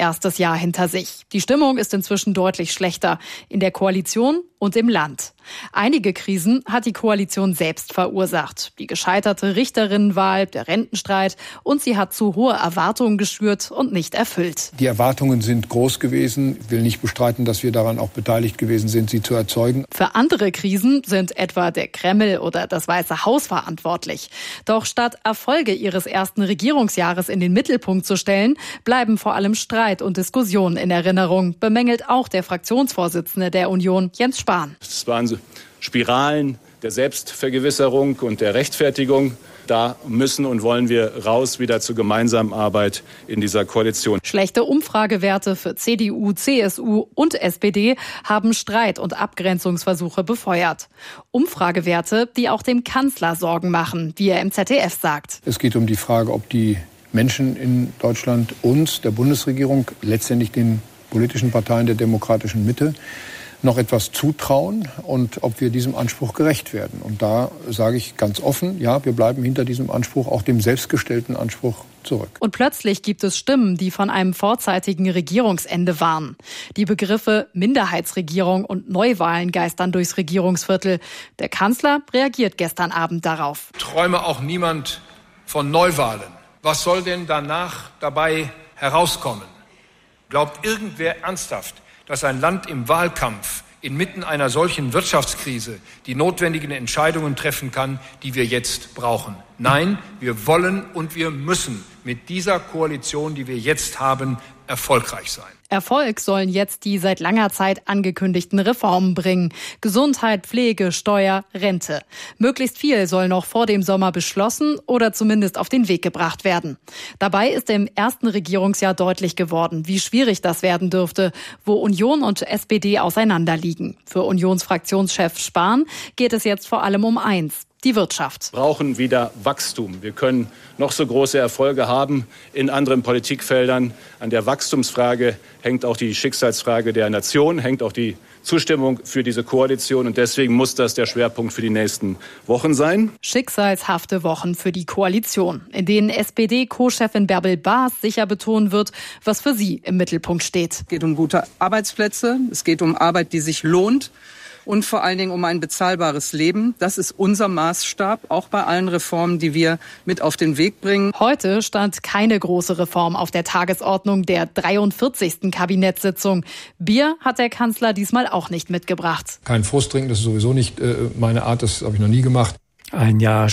erstes Jahr hinter sich. Die Stimmung ist inzwischen deutlich schlechter in der Koalition und im Land. Einige Krisen hat die Koalition selbst verursacht. Die gescheiterte Richterinnenwahl, der Rentenstreit, und sie hat zu hohe Erwartungen geschürt und nicht erfüllt. Die Erwartungen sind groß gewesen. Ich will nicht bestreiten, dass wir daran auch beteiligt gewesen sind, sie zu erzeugen. Für andere Krisen sind etwa der Kreml oder das Weiße Haus verantwortlich. Doch statt Erfolge ihres ersten Regierungsjahres in den Mittelpunkt zu stellen, bleiben vor allem Streit und Diskussionen in Erinnerung, bemängelt auch der Fraktionsvorsitzende der Union, Jens Spahn. Es waren Spiralen der Selbstvergewisserung und der Rechtfertigung. Da müssen und wollen wir raus wieder zur gemeinsamen Arbeit in dieser Koalition. Schlechte Umfragewerte für CDU, CSU und SPD haben Streit und Abgrenzungsversuche befeuert. Umfragewerte, die auch dem Kanzler Sorgen machen, wie er im ZDF sagt. Es geht um die Frage, ob die Menschen in Deutschland uns, der Bundesregierung, letztendlich den politischen Parteien der demokratischen Mitte, noch etwas zutrauen und ob wir diesem Anspruch gerecht werden. Und da sage ich ganz offen, ja, wir bleiben hinter diesem Anspruch, auch dem selbstgestellten Anspruch, zurück. Und plötzlich gibt es Stimmen, die von einem vorzeitigen Regierungsende warnen. Die Begriffe Minderheitsregierung und Neuwahlen geistern durchs Regierungsviertel. Der Kanzler reagiert gestern Abend darauf. Träume auch niemand von Neuwahlen. Was soll denn danach dabei herauskommen? Glaubt irgendwer ernsthaft, dass ein Land im Wahlkampf inmitten einer solchen Wirtschaftskrise die notwendigen Entscheidungen treffen kann, die wir jetzt brauchen? Nein, wir wollen und wir müssen mit dieser Koalition, die wir jetzt haben, erfolgreich sein. Erfolg sollen jetzt die seit langer Zeit angekündigten Reformen bringen. Gesundheit, Pflege, Steuer, Rente. Möglichst viel soll noch vor dem Sommer beschlossen oder zumindest auf den Weg gebracht werden. Dabei ist im ersten Regierungsjahr deutlich geworden, wie schwierig das werden dürfte, wo Union und SPD auseinanderliegen. Für Unionsfraktionschef Spahn geht es jetzt vor allem um eins: die Wirtschaft. Wir brauchen wieder Wachstum. Wir können noch so große Erfolge haben in anderen Politikfeldern. An der Wachstumsfrage hängt auch die Schicksalsfrage der Nation, hängt auch die Zustimmung für diese Koalition. Und deswegen muss das der Schwerpunkt für die nächsten Wochen sein. Schicksalshafte Wochen für die Koalition, in denen SPD-Co-Chefin Bärbel Baas sicher betonen wird, was für sie im Mittelpunkt steht. Es geht um gute Arbeitsplätze, es geht um Arbeit, die sich lohnt. Und vor allen Dingen um ein bezahlbares Leben. Das ist unser Maßstab, auch bei allen Reformen, die wir mit auf den Weg bringen. Heute stand keine große Reform auf der Tagesordnung der 43. Kabinettssitzung. Bier hat der Kanzler diesmal auch nicht mitgebracht. Kein Frust trinken, das ist sowieso nicht meine Art, das habe ich noch nie gemacht. Ein Jahr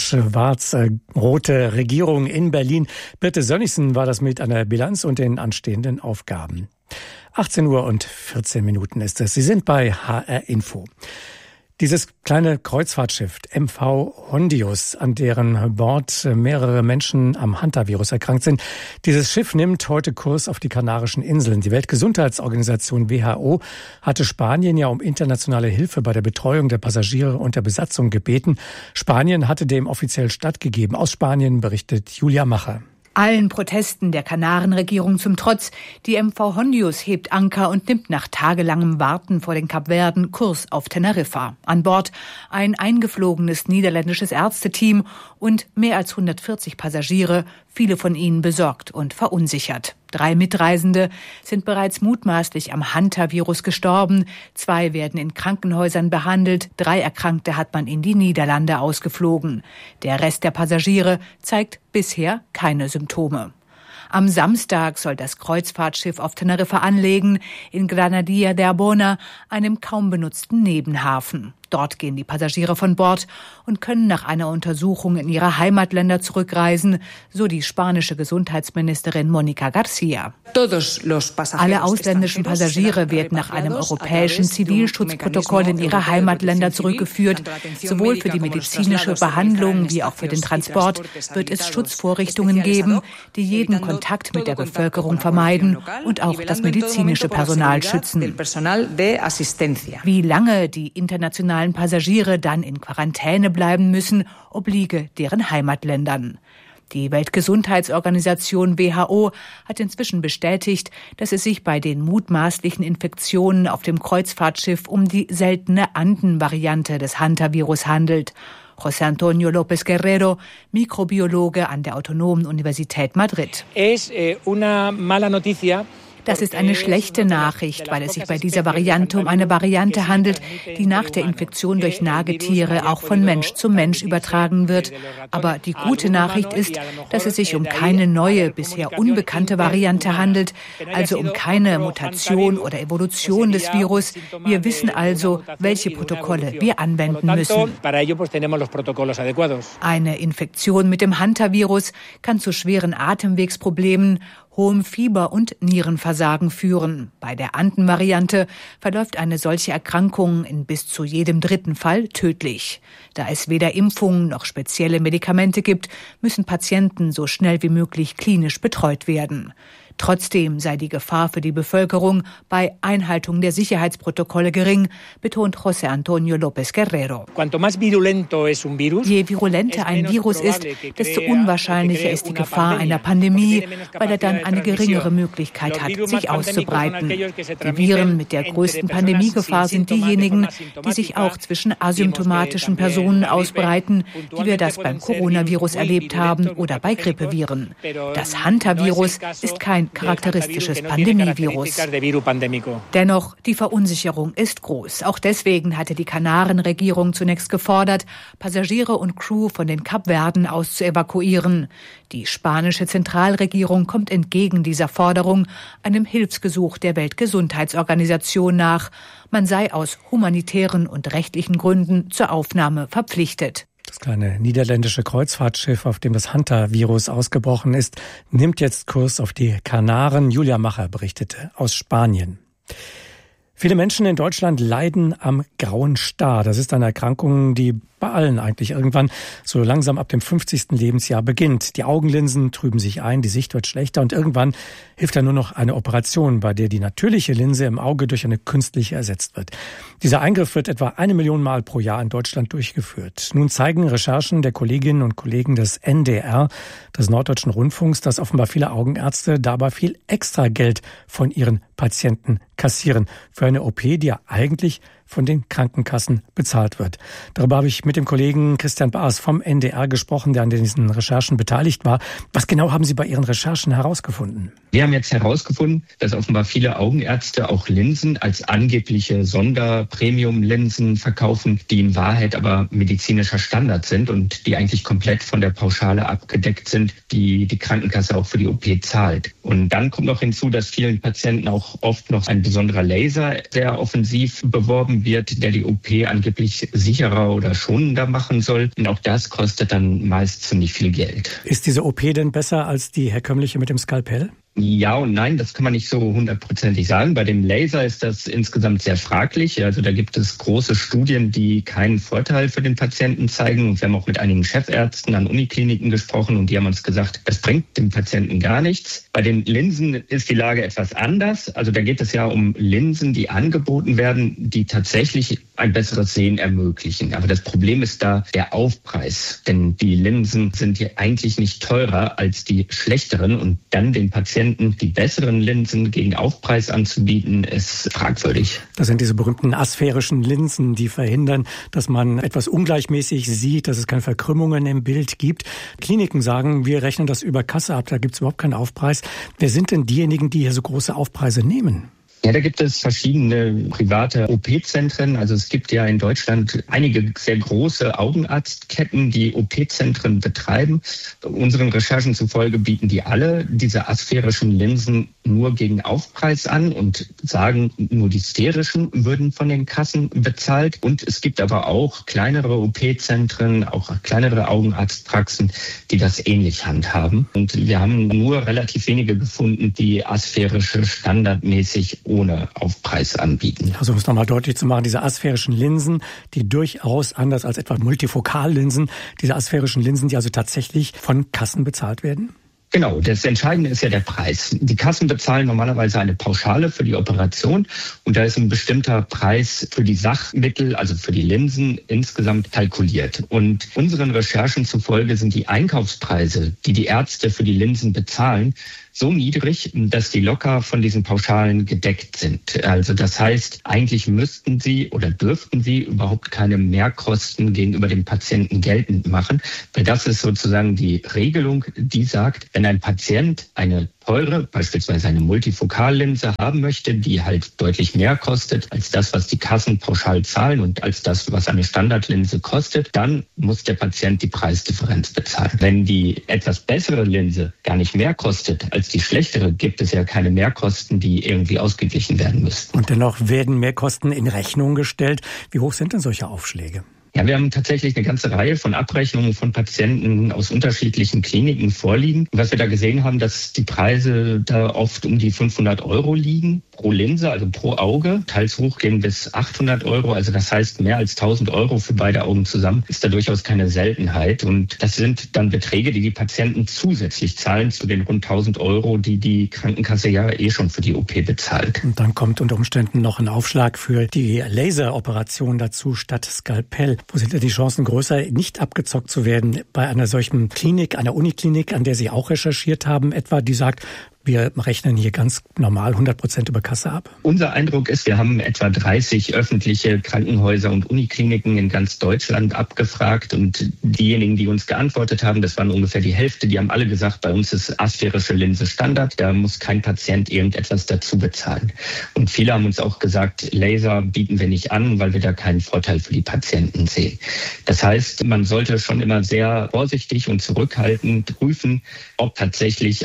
schwarz-rote Regierung in Berlin. Birte Sönnigsen war das mit einer Bilanz und den anstehenden Aufgaben. 18:14 ist es. Sie sind bei HR Info. Dieses kleine Kreuzfahrtschiff MV Hondius, an deren Bord mehrere Menschen am Hantavirus erkrankt sind. Dieses Schiff nimmt heute Kurs auf die Kanarischen Inseln. Die Weltgesundheitsorganisation WHO hatte Spanien ja um internationale Hilfe bei der Betreuung der Passagiere und der Besatzung gebeten. Spanien hatte dem offiziell stattgegeben. Aus Spanien berichtet Julia Macher. Allen Protesten der Kanarenregierung zum Trotz, die MV Hondius hebt Anker und nimmt nach tagelangem Warten vor den Kapverden Kurs auf Teneriffa. An Bord ein eingeflogenes niederländisches Ärzteteam und mehr als 140 Passagiere, viele von ihnen besorgt und verunsichert. 3 Mitreisende sind bereits mutmaßlich am Hantavirus gestorben. 2 werden in Krankenhäusern behandelt. 3 Erkrankte hat man in die Niederlande ausgeflogen. Der Rest der Passagiere zeigt bisher keine Symptome. Am Samstag soll das Kreuzfahrtschiff auf Teneriffa anlegen, in Granadilla de Arbona, einem kaum benutzten Nebenhafen. Dort gehen die Passagiere von Bord und können nach einer Untersuchung in ihre Heimatländer zurückreisen, so die spanische Gesundheitsministerin Mónica García. Alle ausländischen Passagiere werden nach einem europäischen Zivilschutzprotokoll in ihre Heimatländer zurückgeführt. Sowohl für die medizinische Behandlung wie auch für den Transport wird es Schutzvorrichtungen geben, die jeden Kontakt mit der Bevölkerung vermeiden und auch das medizinische Personal schützen. Wie lange die internationalen Passagiere dann in Quarantäne bleiben müssen, obliege deren Heimatländern. Die Weltgesundheitsorganisation WHO hat inzwischen bestätigt, dass es sich bei den mutmaßlichen Infektionen auf dem Kreuzfahrtschiff um die seltene Anden-Variante des Hantavirus handelt. José Antonio López Guerrero, Mikrobiologe an der Autonomen Universität Madrid. Es una mala noticia. Das ist eine schlechte Nachricht, weil es sich bei dieser Variante um eine Variante handelt, die nach der Infektion durch Nagetiere auch von Mensch zu Mensch übertragen wird. Aber die gute Nachricht ist, dass es sich um keine neue, bisher unbekannte Variante handelt, also um keine Mutation oder Evolution des Virus. Wir wissen also, welche Protokolle wir anwenden müssen. Eine Infektion mit dem Hantavirus kann zu schweren Atemwegsproblemen, hohem Fieber und Nierenversagen führen. Bei der Anden-Variante verläuft eine solche Erkrankung in bis zu jedem 3. Fall tödlich. Da es weder Impfungen noch spezielle Medikamente gibt, müssen Patienten so schnell wie möglich klinisch betreut werden. Trotzdem sei die Gefahr für die Bevölkerung bei Einhaltung der Sicherheitsprotokolle gering, betont José Antonio López Guerrero. Je virulenter ein Virus ist, desto unwahrscheinlicher ist die Gefahr einer Pandemie, weil er dann eine geringere Möglichkeit hat, sich auszubreiten. Die Viren mit der größten Pandemiegefahr sind diejenigen, die sich auch zwischen asymptomatischen Personen ausbreiten, wie wir das beim Coronavirus erlebt haben oder bei Grippeviren. Das Hantavirus ist kein charakteristisches Pandemievirus. Dennoch, die Verunsicherung ist groß. Auch deswegen hatte die Kanarenregierung zunächst gefordert, Passagiere und Crew von den Kapverden aus zu evakuieren. Die spanische Zentralregierung kommt entgegen dieser Forderung einem Hilfsgesuch der Weltgesundheitsorganisation nach. Man sei aus humanitären und rechtlichen Gründen zur Aufnahme verpflichtet. Das kleine niederländische Kreuzfahrtschiff, auf dem das Hantavirus ausgebrochen ist, nimmt jetzt Kurs auf die Kanaren. Julia Macher berichtete aus Spanien. Viele Menschen in Deutschland leiden am grauen Star. Das ist eine Erkrankung, die bei allen eigentlich irgendwann so langsam ab dem 50. Lebensjahr beginnt. Die Augenlinsen trüben sich ein, die Sicht wird schlechter und irgendwann hilft dann nur noch eine Operation, bei der die natürliche Linse im Auge durch eine künstliche ersetzt wird. Dieser Eingriff wird etwa 1 Million Mal pro Jahr in Deutschland durchgeführt. Nun zeigen Recherchen der Kolleginnen und Kollegen des NDR, des Norddeutschen Rundfunks, dass offenbar viele Augenärzte dabei viel extra Geld von ihren Patienten kassieren für eine OP, die ja eigentlich von den Krankenkassen bezahlt wird. Darüber habe ich mit dem Kollegen Christian Baas vom NDR gesprochen, der an diesen Recherchen beteiligt war. Was genau haben Sie bei Ihren Recherchen herausgefunden? Wir haben jetzt herausgefunden, dass offenbar viele Augenärzte auch Linsen als angebliche Sonder-Premium-Linsen verkaufen, die in Wahrheit aber medizinischer Standard sind und die eigentlich komplett von der Pauschale abgedeckt sind, die die Krankenkasse auch für die OP zahlt. Und dann kommt noch hinzu, dass vielen Patienten auch oft noch ein besonderer Laser sehr offensiv beworben wird, der die OP angeblich sicherer oder schonender machen soll. Und auch das kostet dann meist ziemlich viel Geld. Ist diese OP denn besser als die herkömmliche mit dem Skalpell? Ja und nein, das kann man nicht so 100%ig sagen. Bei dem Laser ist das insgesamt sehr fraglich. Also da gibt es große Studien, die keinen Vorteil für den Patienten zeigen. Und wir haben auch mit einigen Chefärzten an Unikliniken gesprochen und die haben uns gesagt, das bringt dem Patienten gar nichts. Bei den Linsen ist die Lage etwas anders. Also da geht es ja um Linsen, die angeboten werden, die tatsächlich ein besseres Sehen ermöglichen. Aber das Problem ist da der Aufpreis. Denn die Linsen sind ja eigentlich nicht teurer als die schlechteren und dann den Patienten die besseren Linsen gegen Aufpreis anzubieten, ist fragwürdig. Das sind diese berühmten asphärischen Linsen, die verhindern, dass man etwas ungleichmäßig sieht, dass es keine Verkrümmungen im Bild gibt. Kliniken sagen, wir rechnen das über Kasse ab, da gibt es überhaupt keinen Aufpreis. Wer sind denn diejenigen, die hier so große Aufpreise nehmen? Ja, da gibt es verschiedene private OP-Zentren. Also es gibt ja in Deutschland einige sehr große Augenarztketten, die OP-Zentren betreiben. Unseren Recherchen zufolge bieten die alle diese asphärischen Linsen nur gegen Aufpreis an und sagen, nur die sterischen würden von den Kassen bezahlt. Und es gibt aber auch kleinere OP-Zentren, auch kleinere Augenarztpraxen, die das ähnlich handhaben. Und wir haben nur relativ wenige gefunden, die asphärische standardmäßig ohne Aufpreis anbieten. Also um es nochmal deutlich zu machen, diese asphärischen Linsen, die durchaus anders als etwa Multifokallinsen, diese asphärischen Linsen, die also tatsächlich von Kassen bezahlt werden? Genau, das Entscheidende ist ja der Preis. Die Kassen bezahlen normalerweise eine Pauschale für die Operation und da ist ein bestimmter Preis für die Sachmittel, also für die Linsen insgesamt kalkuliert. Und unseren Recherchen zufolge sind die Einkaufspreise, die die Ärzte für die Linsen bezahlen, so niedrig, dass die locker von diesen Pauschalen gedeckt sind. Also das heißt, eigentlich müssten sie oder dürften sie überhaupt keine Mehrkosten gegenüber dem Patienten geltend machen, weil das ist sozusagen die Regelung, die sagt, wenn ein Patient eine teure, beispielsweise eine Multifokallinse haben möchte, die halt deutlich mehr kostet als das, was die Kassen pauschal zahlen und als das, was eine Standardlinse kostet, dann muss der Patient die Preisdifferenz bezahlen. Wenn die etwas bessere Linse gar nicht mehr kostet als die schlechtere, gibt es ja keine Mehrkosten, die irgendwie ausgeglichen werden müssten. Und dennoch werden Mehrkosten in Rechnung gestellt. Wie hoch sind denn solche Aufschläge? Ja, wir haben tatsächlich eine ganze Reihe von Abrechnungen von Patienten aus unterschiedlichen Kliniken vorliegen. Was wir da gesehen haben, dass die Preise da oft um die 500 € liegen pro Linse, also pro Auge. Teils hochgehen bis 800 €. Also das heißt, mehr als 1000 € für beide Augen zusammen ist da durchaus keine Seltenheit. Und das sind dann Beträge, die die Patienten zusätzlich zahlen zu den rund 1000 €, die die Krankenkasse ja schon für die OP bezahlt. Und dann kommt unter Umständen noch ein Aufschlag für die Laseroperation dazu statt Skalpell. Wo sind denn die Chancen größer, nicht abgezockt zu werden bei einer solchen Klinik, einer Uniklinik, an der Sie auch recherchiert haben, etwa, die sagt, wir rechnen hier ganz normal 100% über Kasse ab? Unser Eindruck ist, wir haben etwa 30 öffentliche Krankenhäuser und Unikliniken in ganz Deutschland abgefragt. Und diejenigen, die uns geantwortet haben, das waren ungefähr die Hälfte, die haben alle gesagt, bei uns ist asphärische Linse Standard. Da muss kein Patient irgendetwas dazu bezahlen. Und viele haben uns auch gesagt, Laser bieten wir nicht an, weil wir da keinen Vorteil für die Patienten sehen. Das heißt, man sollte schon immer sehr vorsichtig und zurückhaltend prüfen, ob tatsächlich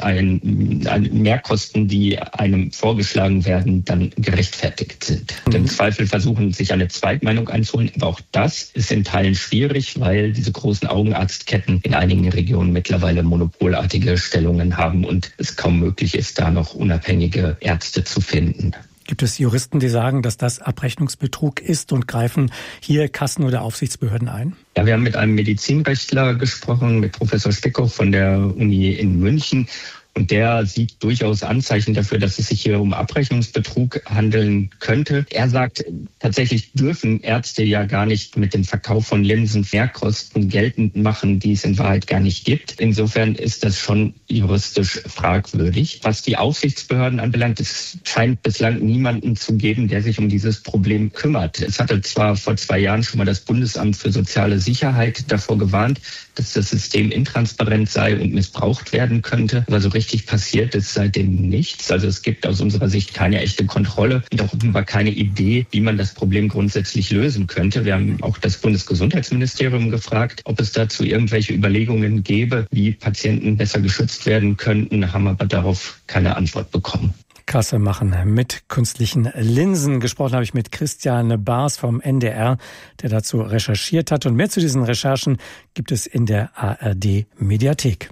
Mehrkosten, die einem vorgeschlagen werden, dann gerechtfertigt sind. Im Zweifel versuchen, sich eine Zweitmeinung einzuholen. Aber auch das ist in Teilen schwierig, weil diese großen Augenarztketten in einigen Regionen mittlerweile monopolartige Stellungen haben und es kaum möglich ist, da noch unabhängige Ärzte zu finden. Gibt es Juristen, die sagen, dass das Abrechnungsbetrug ist und greifen hier Kassen oder Aufsichtsbehörden ein? Ja, wir haben mit einem Medizinrechtler gesprochen, mit Professor Spickhoff von der Uni in München. Und der sieht durchaus Anzeichen dafür, dass es sich hier um Abrechnungsbetrug handeln könnte. Er sagt, tatsächlich dürfen Ärzte ja gar nicht mit dem Verkauf von Linsen Mehrkosten geltend machen, die es in Wahrheit gar nicht gibt. Insofern ist das schon juristisch fragwürdig. Was die Aufsichtsbehörden anbelangt, es scheint bislang niemanden zu geben, der sich um dieses Problem kümmert. Es hatte zwar vor 2 Jahren schon mal das Bundesamt für soziale Sicherheit davor gewarnt, dass das System intransparent sei und missbraucht werden könnte. Aber so richtig passiert ist seitdem nichts. Also es gibt aus unserer Sicht keine echte Kontrolle und auch offenbar keine Idee, wie man das Problem grundsätzlich lösen könnte. Wir haben auch das Bundesgesundheitsministerium gefragt, ob es dazu irgendwelche Überlegungen gäbe, wie Patienten besser geschützt werden könnten, haben aber darauf keine Antwort bekommen. Kasse machen mit künstlichen Linsen. Gesprochen habe ich mit Christian Baas vom NDR, der dazu recherchiert hat. Und mehr zu diesen Recherchen gibt es in der ARD-Mediathek.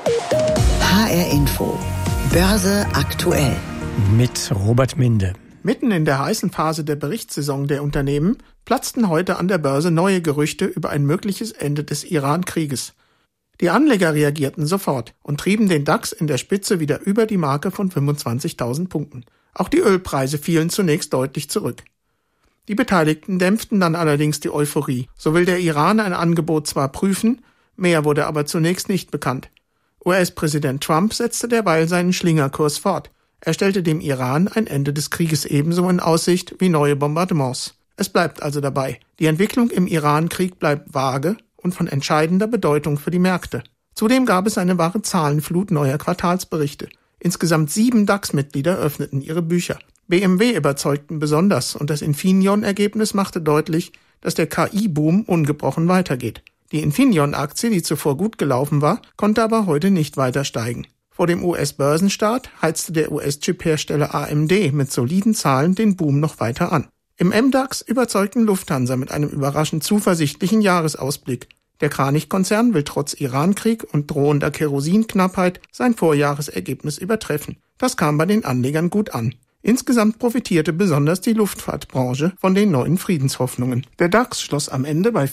HR Info. Börse aktuell. Mit Robert Minde. Mitten in der heißen Phase der Berichtssaison der Unternehmen platzten heute an der Börse neue Gerüchte über ein mögliches Ende des Iran-Krieges. Die Anleger reagierten sofort und trieben den DAX in der Spitze wieder über die Marke von 25.000 Punkten. Auch die Ölpreise fielen zunächst deutlich zurück. Die Beteiligten dämpften dann allerdings die Euphorie. So will der Iran ein Angebot zwar prüfen, mehr wurde aber zunächst nicht bekannt. US-Präsident Trump setzte derweil seinen Schlingerkurs fort. Er stellte dem Iran ein Ende des Krieges ebenso in Aussicht wie neue Bombardements. Es bleibt also dabei. Die Entwicklung im Iran-Krieg bleibt vage und von entscheidender Bedeutung für die Märkte. Zudem gab es eine wahre Zahlenflut neuer Quartalsberichte. Insgesamt 7 DAX-Mitglieder öffneten ihre Bücher. BMW überzeugten besonders und das Infineon-Ergebnis machte deutlich, dass der KI-Boom ungebrochen weitergeht. Die Infineon-Aktie, die zuvor gut gelaufen war, konnte aber heute nicht weiter steigen. Vor dem US-Börsenstart heizte der US-Chip-Hersteller AMD mit soliden Zahlen den Boom noch weiter an. Im MDAX überzeugten Lufthansa mit einem überraschend zuversichtlichen Jahresausblick. Der Kranich-Konzern will trotz Iran-Krieg und drohender Kerosinknappheit sein Vorjahresergebnis übertreffen. Das kam bei den Anlegern gut an. Insgesamt profitierte besonders die Luftfahrtbranche von den neuen Friedenshoffnungen. Der DAX schloss am Ende bei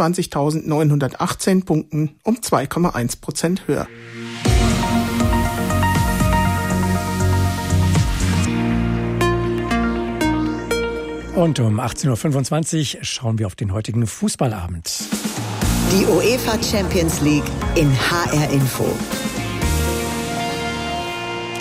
24.918 Punkten um 2,1% höher. Und um 18.25 Uhr schauen wir auf den heutigen Fußballabend. Die UEFA Champions League in HR Info.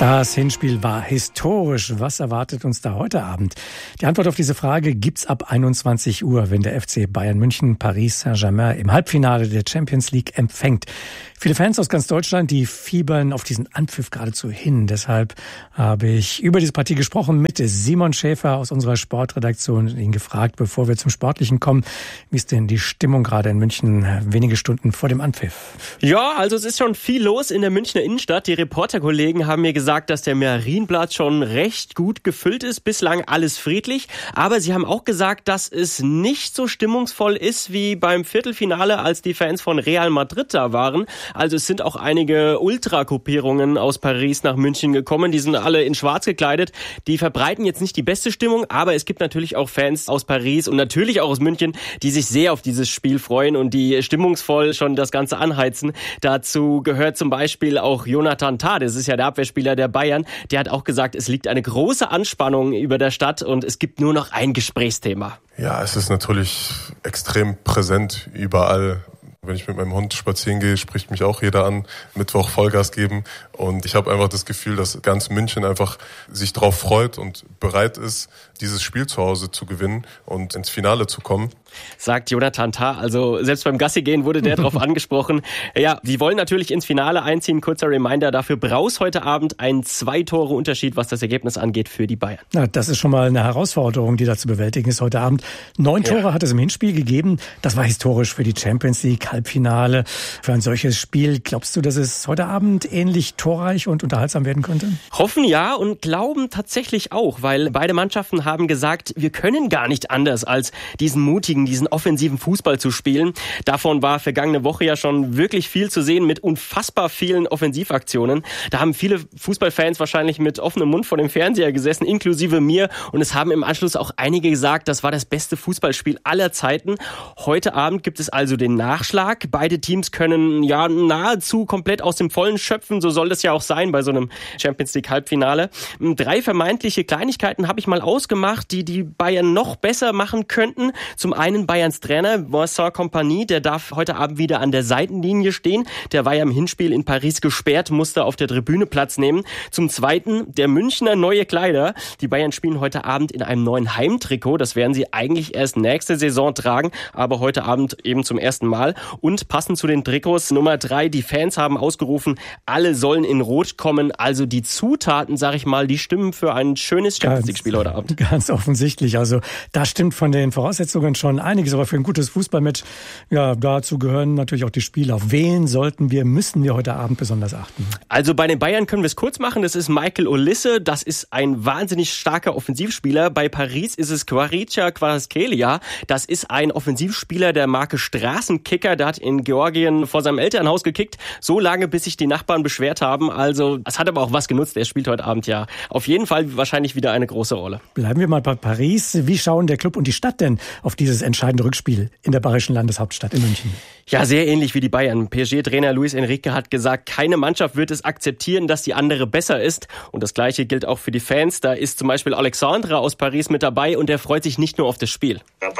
Das Hinspiel war historisch. Was erwartet uns da heute Abend? Die Antwort auf diese Frage gibt's ab 21 Uhr, wenn der FC Bayern München Paris Saint-Germain im Halbfinale der Champions League empfängt. Viele Fans aus ganz Deutschland, die fiebern auf diesen Anpfiff geradezu hin. Deshalb habe ich über diese Partie gesprochen mit Simon Schäfer aus unserer Sportredaktion und ihn gefragt, bevor wir zum Sportlichen kommen, wie ist denn die Stimmung gerade in München wenige Stunden vor dem Anpfiff? Ja, also es ist schon viel los in der Münchner Innenstadt. Die Reporterkollegen haben mir gesagt, dass der Marienplatz schon recht gut gefüllt ist. Bislang alles friedlich. Aber sie haben auch gesagt, dass es nicht so stimmungsvoll ist wie beim Viertelfinale, als die Fans von Real Madrid da waren. Also es sind auch einige Ultra-Gruppierungen aus Paris nach München gekommen. Die sind alle in schwarz gekleidet. Die verbreiten jetzt nicht die beste Stimmung, aber es gibt natürlich auch Fans aus Paris und natürlich auch aus München, die sich sehr auf dieses Spiel freuen und die stimmungsvoll schon das Ganze anheizen. Dazu gehört zum Beispiel auch Jonathan Tah, das ist ja der Abwehrspieler der Bayern. Der hat auch gesagt, es liegt eine große Anspannung über der Stadt und es gibt nur noch ein Gesprächsthema. Ja, es ist natürlich extrem präsent überall. Wenn ich mit meinem Hund spazieren gehe, spricht mich auch jeder an, Mittwoch Vollgas geben. Und ich habe einfach das Gefühl, dass ganz München einfach sich drauf freut und bereit ist, dieses Spiel zu Hause zu gewinnen und ins Finale zu kommen. Sagt Jonathan Tah. Also selbst beim Gassi-Gehen wurde der drauf angesprochen. Ja, die wollen natürlich ins Finale einziehen. Kurzer Reminder, dafür brauchst heute Abend ein 2-Tore-Unterschied, was das Ergebnis angeht für die Bayern. Na, das ist schon mal eine Herausforderung, die da zu bewältigen ist heute Abend. 9 Tore hat es im Hinspiel gegeben. Das war historisch für die Champions League Halbfinale. Für ein solches Spiel, glaubst du, dass es heute Abend ähnlich torreich und unterhaltsam werden könnte? Hoffen ja und glauben tatsächlich auch, weil beide Mannschaften haben gesagt, wir können gar nicht anders als diesen offensiven Fußball zu spielen. Davon war vergangene Woche ja schon wirklich viel zu sehen mit unfassbar vielen Offensivaktionen. Da haben viele Fußballfans wahrscheinlich mit offenem Mund vor dem Fernseher gesessen, inklusive mir. Und es haben im Anschluss auch einige gesagt, das war das beste Fußballspiel aller Zeiten. Heute Abend gibt es also den Nachschlag. Beide Teams können ja nahezu komplett aus dem Vollen schöpfen. So soll das ja auch sein bei so einem Champions League Halbfinale. 3 vermeintliche Kleinigkeiten habe ich mal ausgemacht, die Bayern noch besser machen könnten. Zum einen Bayerns Trainer Vincent Kompany, der darf heute Abend wieder an der Seitenlinie stehen. Der war ja im Hinspiel in Paris gesperrt, musste auf der Tribüne Platz nehmen. Zum Zweiten der Münchner neue Kleider. Die Bayern spielen heute Abend in einem neuen Heimtrikot. Das werden sie eigentlich erst nächste Saison tragen, aber heute Abend eben zum ersten Mal. Und passend zu den Trikots Nummer 3, die Fans haben ausgerufen, alle sollen in Rot kommen. Also die Zutaten, sag ich mal, die stimmen für ein schönes Champions League-Spiel heute Abend. Ganz offensichtlich. Also da stimmt von den Voraussetzungen schon einiges, aber für ein gutes Fußballmatch, ja, dazu gehören natürlich auch die Spieler. Auf wen müssen wir heute Abend besonders achten? Also bei den Bayern können wir es kurz machen. Das ist Michael Olise. Das ist ein wahnsinnig starker Offensivspieler. Bei Paris ist es Kvaratskhelia Kvaratskhelia. Das ist ein Offensivspieler der Marke Straßenkicker. Der hat in Georgien vor seinem Elternhaus gekickt. So lange, bis sich die Nachbarn beschwert haben. Also es hat aber auch was genutzt. Er spielt heute Abend ja auf jeden Fall wahrscheinlich wieder eine große Rolle. Bleiben wir mal bei Paris. Wie schauen der Club und die Stadt denn auf dieses entscheidende Rückspiel in der bayerischen Landeshauptstadt in München? Ja, sehr ähnlich wie die Bayern. PSG-Trainer Luis Enrique hat gesagt, keine Mannschaft wird es akzeptieren, dass die andere besser ist. Und das Gleiche gilt auch für die Fans. Da ist zum Beispiel Alexandre aus Paris mit dabei und der freut sich nicht nur auf das Spiel.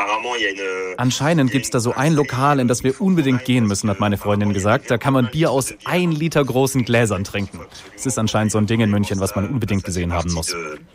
Anscheinend gibt's da so ein Lokal, in das wir unbedingt gehen müssen, hat meine Freundin gesagt. Da kann man Bier aus 1 Liter großen Gläsern trinken. Es ist anscheinend so ein Ding in München, was man unbedingt gesehen haben muss.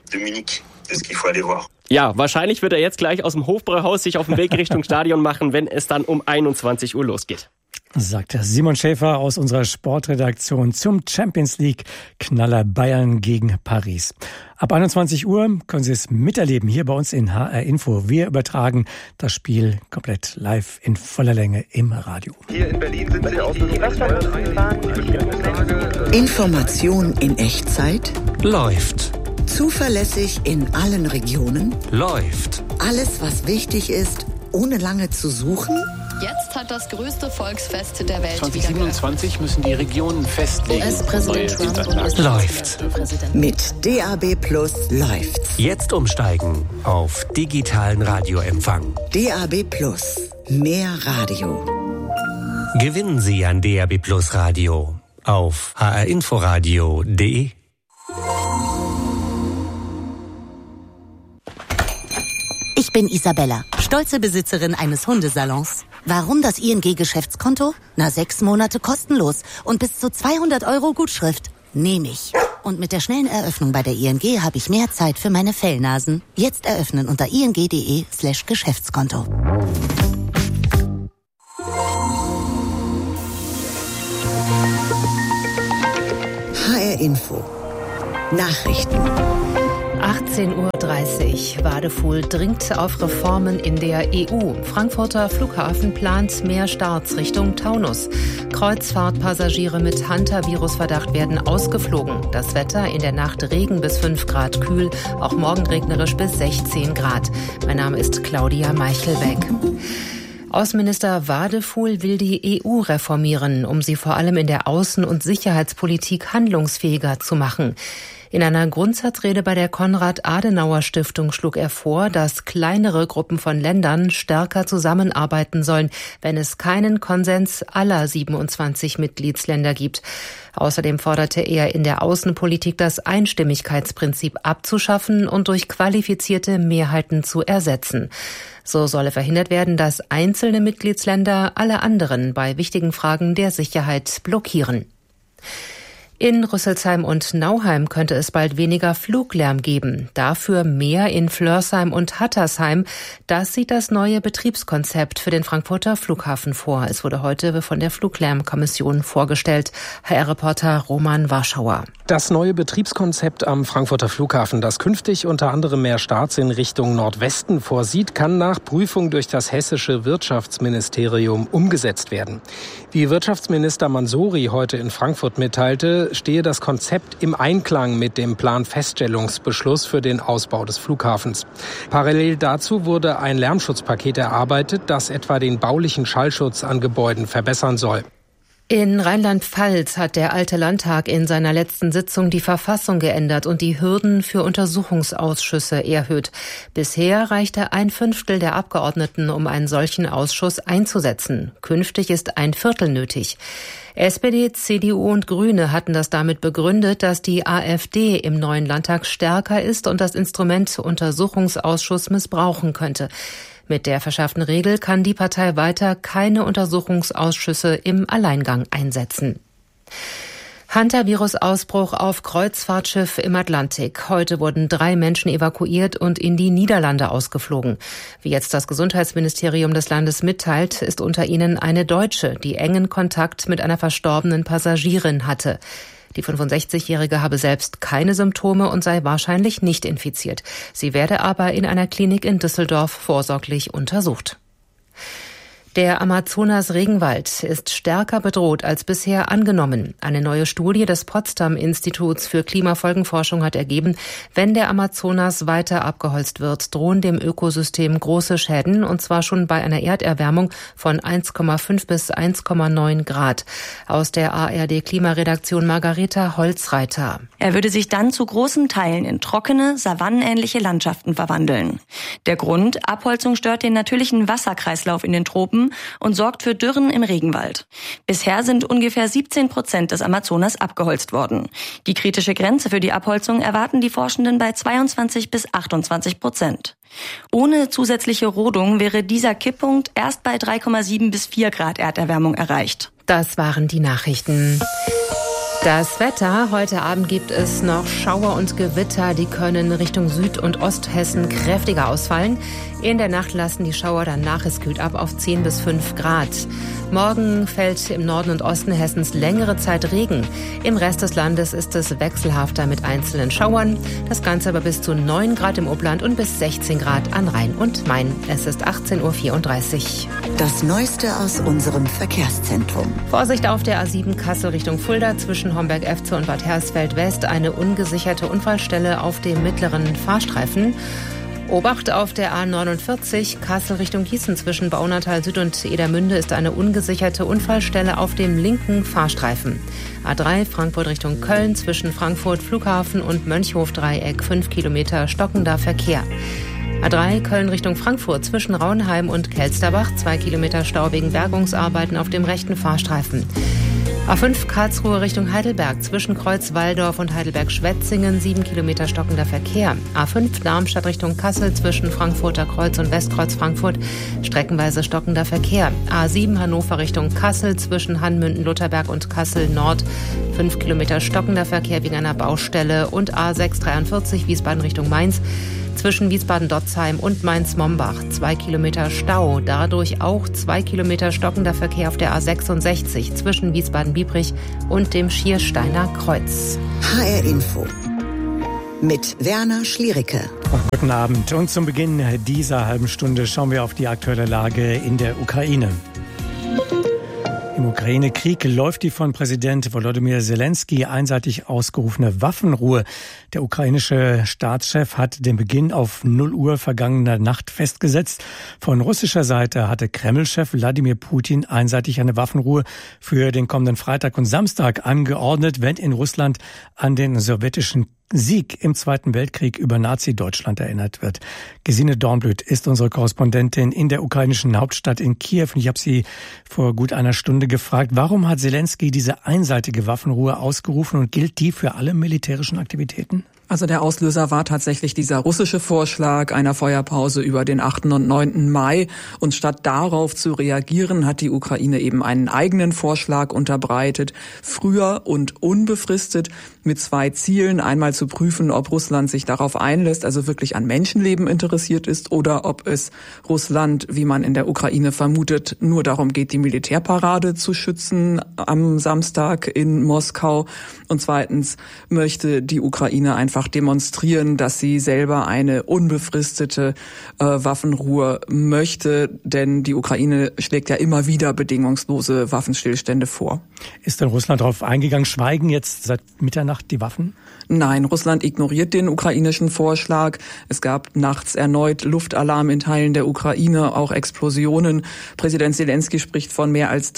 Ja, wahrscheinlich wird er jetzt gleich aus dem Hofbräuhaus sich auf den Weg Richtung Stadion machen, wenn es dann um 21 Uhr losgeht. Sagt Simon Schäfer aus unserer Sportredaktion zum Champions League Knaller Bayern gegen Paris. Ab 21 Uhr können Sie es miterleben hier bei uns in HR Info. Wir übertragen das Spiel komplett live in voller Länge im Radio. Hier in Berlin sind Sie auf Information in Echtzeit läuft. Zuverlässig in allen Regionen läuft. Alles, was wichtig ist, ohne lange zu suchen. Jetzt hat das größte Volksfest der Welt 2027 müssen die Regionen festlegen. US-Präsident Trump und läuft. Mit DAB+ läuft's. Jetzt umsteigen auf digitalen Radioempfang. DAB+, mehr Radio. Gewinnen Sie ein DAB+ Radio auf hrinforadio.de. Ich bin Isabella, stolze Besitzerin eines Hundesalons. Warum das ING-Geschäftskonto? 6 Monate kostenlos und bis zu 200 € Gutschrift. Nehme ich. Und mit der schnellen Eröffnung bei der ING habe ich mehr Zeit für meine Fellnasen. Jetzt eröffnen unter ing.de/Geschäftskonto. HR Info. Nachrichten. 18:30 Uhr. Wadefuhl dringt auf Reformen in der EU. Frankfurter Flughafen plant mehr Starts Richtung Taunus. Kreuzfahrtpassagiere mit Hunter-Virus-Verdacht werden ausgeflogen. Das Wetter in der Nacht Regen bis 5 Grad kühl, auch morgen regnerisch bis 16 Grad. Mein Name ist Claudia Meichelbeck. Außenminister Wadefuhl will die EU reformieren, um sie vor allem in der Außen- und Sicherheitspolitik handlungsfähiger zu machen. In einer Grundsatzrede bei der Konrad-Adenauer-Stiftung schlug er vor, dass kleinere Gruppen von Ländern stärker zusammenarbeiten sollen, wenn es keinen Konsens aller 27 Mitgliedsländer gibt. Außerdem forderte er in der Außenpolitik, das Einstimmigkeitsprinzip abzuschaffen und durch qualifizierte Mehrheiten zu ersetzen. So solle verhindert werden, dass einzelne Mitgliedsländer alle anderen bei wichtigen Fragen der Sicherheit blockieren. In Rüsselsheim und Nauheim könnte es bald weniger Fluglärm geben, dafür mehr in Flörsheim und Hattersheim. Das sieht das neue Betriebskonzept für den Frankfurter Flughafen vor. Es wurde heute von der Fluglärmkommission vorgestellt. HR-Reporter Roman Warschauer. Das neue Betriebskonzept am Frankfurter Flughafen, das künftig unter anderem mehr Starts in Richtung Nordwesten vorsieht, kann nach Prüfung durch das hessische Wirtschaftsministerium umgesetzt werden. Wie Wirtschaftsminister Mansouri heute in Frankfurt mitteilte, stehe das Konzept im Einklang mit dem Planfeststellungsbeschluss für den Ausbau des Flughafens. Parallel dazu wurde ein Lärmschutzpaket erarbeitet, das etwa den baulichen Schallschutz an Gebäuden verbessern soll. In Rheinland-Pfalz hat der Alte Landtag in seiner letzten Sitzung die Verfassung geändert und die Hürden für Untersuchungsausschüsse erhöht. Bisher reichte 1/5 der Abgeordneten, um einen solchen Ausschuss einzusetzen. Künftig ist 1/4 nötig. SPD, CDU und Grüne hatten das damit begründet, dass die AfD im neuen Landtag stärker ist und das Instrument Untersuchungsausschuss missbrauchen könnte. Mit der verschärften Regel kann die Partei weiter keine Untersuchungsausschüsse im Alleingang einsetzen. Hunter-Virus-Ausbruch auf Kreuzfahrtschiff im Atlantik. Heute wurden 3 Menschen evakuiert und in die Niederlande ausgeflogen. Wie jetzt das Gesundheitsministerium des Landes mitteilt, ist unter ihnen eine Deutsche, die engen Kontakt mit einer verstorbenen Passagierin hatte. Die 65-Jährige habe selbst keine Symptome und sei wahrscheinlich nicht infiziert. Sie werde aber in einer Klinik in Düsseldorf vorsorglich untersucht. Der Amazonas-Regenwald ist stärker bedroht als bisher angenommen. Eine neue Studie des Potsdam-Instituts für Klimafolgenforschung hat ergeben, wenn der Amazonas weiter abgeholzt wird, drohen dem Ökosystem große Schäden, und zwar schon bei einer Erderwärmung von 1,5 bis 1,9 Grad. Aus der ARD-Klimaredaktion Margareta Holzreiter. Er würde sich dann zu großen Teilen in trockene, savannenähnliche Landschaften verwandeln. Der Grund: Abholzung stört den natürlichen Wasserkreislauf in den Tropen und sorgt für Dürren im Regenwald. Bisher sind ungefähr 17% des Amazonas abgeholzt worden. Die kritische Grenze für die Abholzung erwarten die Forschenden bei 22 bis 28%. Ohne zusätzliche Rodung wäre dieser Kipppunkt erst bei 3,7 bis 4 Grad Erderwärmung erreicht. Das waren die Nachrichten. Das Wetter: Heute Abend gibt es noch Schauer und Gewitter, die können Richtung Süd- und Osthessen kräftiger ausfallen. In der Nacht lassen die Schauer dann nach, es kühlt ab auf 10 bis 5 Grad. Morgen fällt im Norden und Osten Hessens längere Zeit Regen. Im Rest des Landes ist es wechselhafter mit einzelnen Schauern. Das Ganze aber bis zu 9 Grad im Upland und bis 16 Grad an Rhein und Main. Es ist 18:34 Uhr. Das Neueste aus unserem Verkehrszentrum. Vorsicht auf der A7 Kassel Richtung Fulda zwischen Homberg-Efze und Bad Hersfeld-West. Eine ungesicherte Unfallstelle auf dem mittleren Fahrstreifen. Obacht auf der A49 Kassel Richtung Gießen zwischen Baunatal Süd und Edermünde ist eine ungesicherte Unfallstelle auf dem linken Fahrstreifen. A3 Frankfurt Richtung Köln zwischen Frankfurt Flughafen und Mönchhof-Dreieck 5 Kilometer stockender Verkehr. A3 Köln Richtung Frankfurt zwischen Rauenheim und Kelsterbach 2 Kilometer Stau wegen Bergungsarbeiten auf dem rechten Fahrstreifen. A5 Karlsruhe Richtung Heidelberg, zwischen Kreuz-Walldorf und Heidelberg-Schwetzingen 7 Kilometer stockender Verkehr. A5 Darmstadt Richtung Kassel, zwischen Frankfurter Kreuz und Westkreuz Frankfurt streckenweise stockender Verkehr. A7 Hannover Richtung Kassel, zwischen Hannmünden-Lutherberg und Kassel Nord 5 Kilometer stockender Verkehr wegen einer Baustelle. Und A6 43 Wiesbaden Richtung Mainz, zwischen Wiesbaden-Dotzheim und Mainz-Mombach 2 Kilometer Stau. Dadurch auch 2 Kilometer stockender Verkehr auf der A66 zwischen Wiesbaden-Biebrich und dem Schiersteiner Kreuz. HR Info mit Werner Schliericke. Guten Abend. Und zum Beginn dieser halben Stunde schauen wir auf die aktuelle Lage in der Ukraine. Im Ukraine-Krieg läuft die von Präsident Volodymyr Zelensky einseitig ausgerufene Waffenruhe. Der ukrainische Staatschef hat den Beginn auf 0 Uhr vergangener Nacht festgesetzt. Von russischer Seite hatte Kreml-Chef Wladimir Putin einseitig eine Waffenruhe für den kommenden Freitag und Samstag angeordnet, wenn in Russland an den sowjetischen Sieg im Zweiten Weltkrieg über Nazi-Deutschland erinnert wird. Gesine Dornblüt ist unsere Korrespondentin in der ukrainischen Hauptstadt in Kiew. Und ich habe sie vor gut einer Stunde gefragt, warum hat Zelensky diese einseitige Waffenruhe ausgerufen und gilt die für alle militärischen Aktivitäten? Also der Auslöser war tatsächlich dieser russische Vorschlag einer Feuerpause über den 8. und 9. Mai. Und statt darauf zu reagieren, hat die Ukraine eben einen eigenen Vorschlag unterbreitet, früher und unbefristet, mit 2 Zielen. Einmal zu prüfen, ob Russland sich darauf einlässt, also wirklich an Menschenleben interessiert ist, oder ob es Russland, wie man in der Ukraine vermutet, nur darum geht, die Militärparade zu schützen am Samstag in Moskau. Und zweitens möchte die Ukraine einfach demonstrieren, dass sie selber eine unbefristete Waffenruhe möchte, denn die Ukraine schlägt ja immer wieder bedingungslose Waffenstillstände vor. Ist denn Russland darauf eingegangen? Schweigen jetzt seit Mitternacht die Waffen? Nein, Russland ignoriert den ukrainischen Vorschlag. Es gab nachts erneut Luftalarm in Teilen der Ukraine, auch Explosionen. Präsident Zelensky spricht von mehr als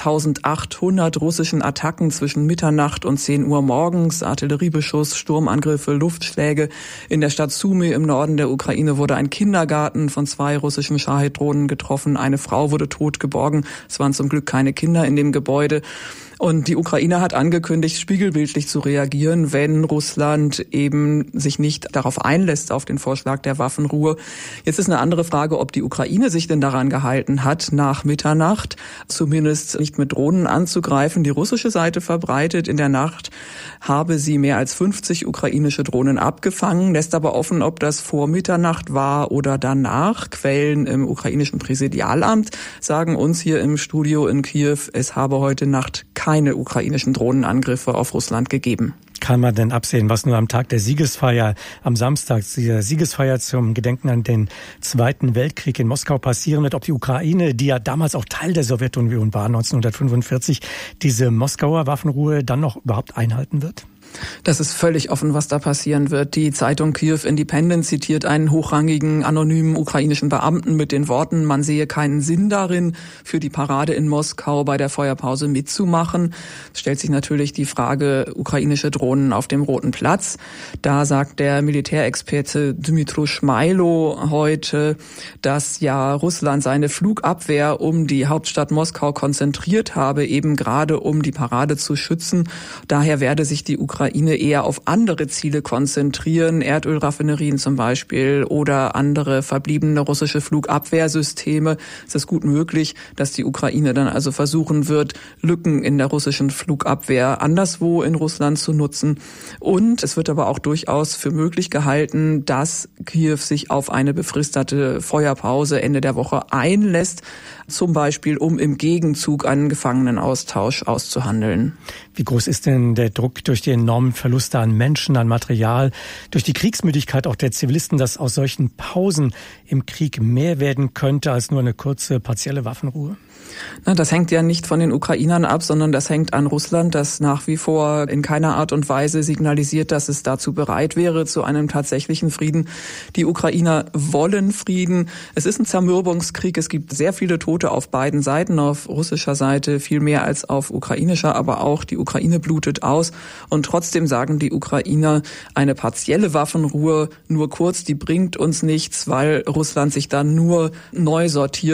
1800 russischen Attacken zwischen Mitternacht und 10 Uhr morgens. Artilleriebeschuss, Sturmangriffe, Luftschläge. In der Stadt Sumy im Norden der Ukraine wurde ein Kindergarten von 2 russischen Schahid-Drohnen getroffen. Eine Frau wurde tot geborgen. Es waren zum Glück keine Kinder in dem Gebäude. Und die Ukraine hat angekündigt, spiegelbildlich zu reagieren, wenn Russland eben sich nicht darauf einlässt, auf den Vorschlag der Waffenruhe. Jetzt ist eine andere Frage, ob die Ukraine sich denn daran gehalten hat, nach Mitternacht zumindest nicht mit Drohnen anzugreifen. Die russische Seite verbreitet, in der Nacht habe sie mehr als 50 ukrainische Drohnen abgefangen, lässt aber offen, ob das vor Mitternacht war oder danach. Quellen im ukrainischen Präsidialamt sagen uns hier im Studio in Kiew, es habe heute Nacht keine ukrainischen Drohnenangriffe auf Russland gegeben. Kann man denn absehen, was nur am Tag der Siegesfeier am Samstag, der Siegesfeier zum Gedenken an den Zweiten Weltkrieg in Moskau passieren wird, ob die Ukraine, die ja damals auch Teil der Sowjetunion war, 1945, diese Moskauer Waffenruhe dann noch überhaupt einhalten wird? Das ist völlig offen, was da passieren wird. Die Zeitung Kyiv Independent zitiert einen hochrangigen, anonymen ukrainischen Beamten mit den Worten, man sehe keinen Sinn darin, für die Parade in Moskau bei der Feuerpause mitzumachen. Es stellt sich natürlich die Frage, ukrainische Drohnen auf dem Roten Platz. Da sagt der Militärexperte Dmytro Schmailo heute, dass ja Russland seine Flugabwehr um die Hauptstadt Moskau konzentriert habe, eben gerade um die Parade zu schützen. Daher werde sich die Ukraine eher auf andere Ziele konzentrieren, Erdölraffinerien zum Beispiel oder andere verbliebene russische Flugabwehrsysteme. Es ist gut möglich, dass die Ukraine dann also versuchen wird, Lücken in der russischen Flugabwehr anderswo in Russland zu nutzen. Und es wird aber auch durchaus für möglich gehalten, dass Kiew sich auf eine befristete Feuerpause Ende der Woche einlässt, zum Beispiel um im Gegenzug einen Gefangenenaustausch auszuhandeln. Wie groß ist denn der Druck durch die enormen Verluste an Menschen, an Material, durch die Kriegsmüdigkeit auch der Zivilisten, dass aus solchen Pausen im Krieg mehr werden könnte als nur eine kurze, partielle Waffenruhe? Das hängt ja nicht von den Ukrainern ab, sondern das hängt an Russland, das nach wie vor in keiner Art und Weise signalisiert, dass es dazu bereit wäre, zu einem tatsächlichen Frieden. Die Ukrainer wollen Frieden. Es ist ein Zermürbungskrieg. Es gibt sehr viele Tote auf beiden Seiten, auf russischer Seite viel mehr als auf ukrainischer, aber auch die Ukraine blutet aus. Und trotzdem sagen die Ukrainer, eine partielle Waffenruhe, nur kurz, die bringt uns nichts, weil Russland sich dann nur neu sortiert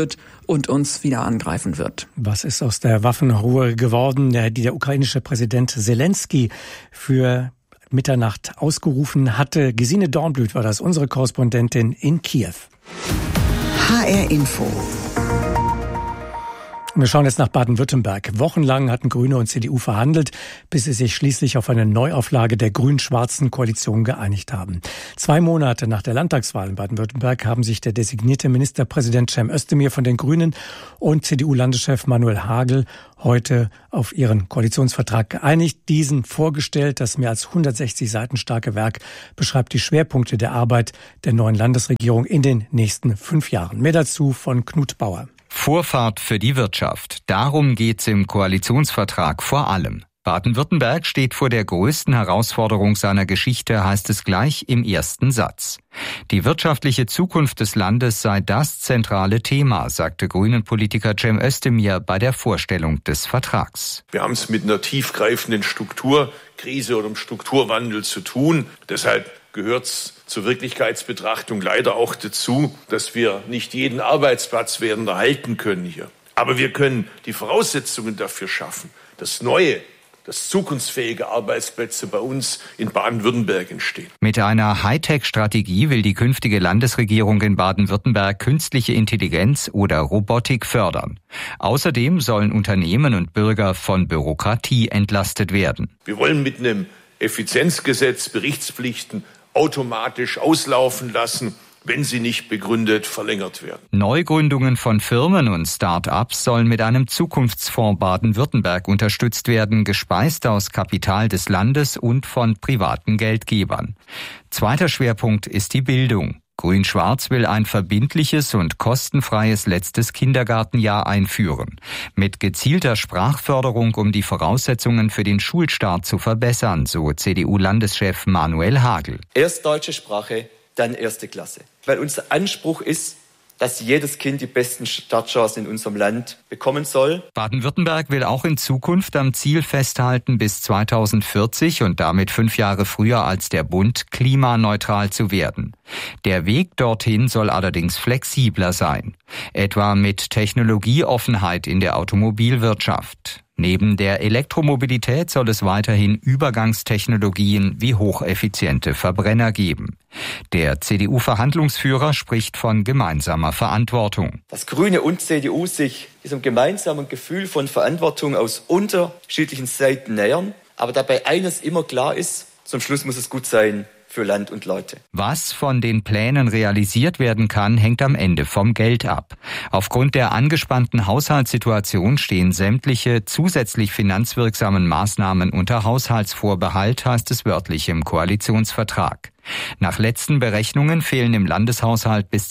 und uns wieder angreifen wird. Was ist aus der Waffenruhe geworden, die der ukrainische Präsident Zelensky für Mitternacht ausgerufen hatte? Gesine Dornblüt war das, unsere Korrespondentin in Kiew. HR Info. Wir schauen jetzt nach Baden-Württemberg. Wochenlang hatten Grüne und CDU verhandelt, bis sie sich schließlich auf eine Neuauflage der grün-schwarzen Koalition geeinigt haben. 2 Monate nach der Landtagswahl in Baden-Württemberg haben sich der designierte Ministerpräsident Cem Özdemir von den Grünen und CDU-Landeschef Manuel Hagel heute auf ihren Koalitionsvertrag geeinigt. Diesen vorgestellt. Das mehr als 160 Seiten starke Werk beschreibt die Schwerpunkte der Arbeit der neuen Landesregierung in den nächsten 5 Jahren. Mehr dazu von Knut Bauer. Vorfahrt für die Wirtschaft. Darum geht's im Koalitionsvertrag vor allem. Baden-Württemberg steht vor der größten Herausforderung seiner Geschichte, heißt es gleich im ersten Satz. Die wirtschaftliche Zukunft des Landes sei das zentrale Thema, sagte Grünen-Politiker Cem Özdemir bei der Vorstellung des Vertrags. Wir haben es mit einer tiefgreifenden Strukturkrise oder einem Strukturwandel zu tun. Deshalb gehört es zur Wirklichkeitsbetrachtung leider auch dazu, dass wir nicht jeden Arbeitsplatz werden erhalten können hier. Aber wir können die Voraussetzungen dafür schaffen, dass neue, dass zukunftsfähige Arbeitsplätze bei uns in Baden-Württemberg entstehen. Mit einer Hightech-Strategie will die künftige Landesregierung in Baden-Württemberg künstliche Intelligenz oder Robotik fördern. Außerdem sollen Unternehmen und Bürger von Bürokratie entlastet werden. Wir wollen mit einem Effizienzgesetz Berichtspflichten automatisch auslaufen lassen, wenn sie nicht begründet verlängert werden. Neugründungen von Firmen und Start-ups sollen mit einem Zukunftsfonds Baden-Württemberg unterstützt werden, gespeist aus Kapital des Landes und von privaten Geldgebern. Zweiter Schwerpunkt ist die Bildung. Grün-Schwarz will ein verbindliches und kostenfreies letztes Kindergartenjahr einführen. Mit gezielter Sprachförderung, um die Voraussetzungen für den Schulstart zu verbessern, so CDU-Landeschef Manuel Hagel. Erst deutsche Sprache, dann 1. Klasse. Weil unser Anspruch ist, dass jedes Kind die besten Startchancen in unserem Land bekommen soll. Baden-Württemberg will auch in Zukunft am Ziel festhalten, bis 2040 und damit 5 Jahre früher als der Bund klimaneutral zu werden. Der Weg dorthin soll allerdings flexibler sein, etwa mit Technologieoffenheit in der Automobilwirtschaft. Neben der Elektromobilität soll es weiterhin Übergangstechnologien wie hocheffiziente Verbrenner geben. Der CDU-Verhandlungsführer spricht von gemeinsamer Verantwortung. Dass Grüne und CDU sich diesem gemeinsamen Gefühl von Verantwortung aus unterschiedlichen Seiten nähern, aber dabei eines immer klar ist, zum Schluss muss es gut sein für Land und Leute. Was von den Plänen realisiert werden kann, hängt am Ende vom Geld ab. Aufgrund der angespannten Haushaltssituation stehen sämtliche zusätzlich finanzwirksamen Maßnahmen unter Haushaltsvorbehalt, heißt es wörtlich im Koalitionsvertrag. Nach letzten Berechnungen fehlen im Landeshaushalt bis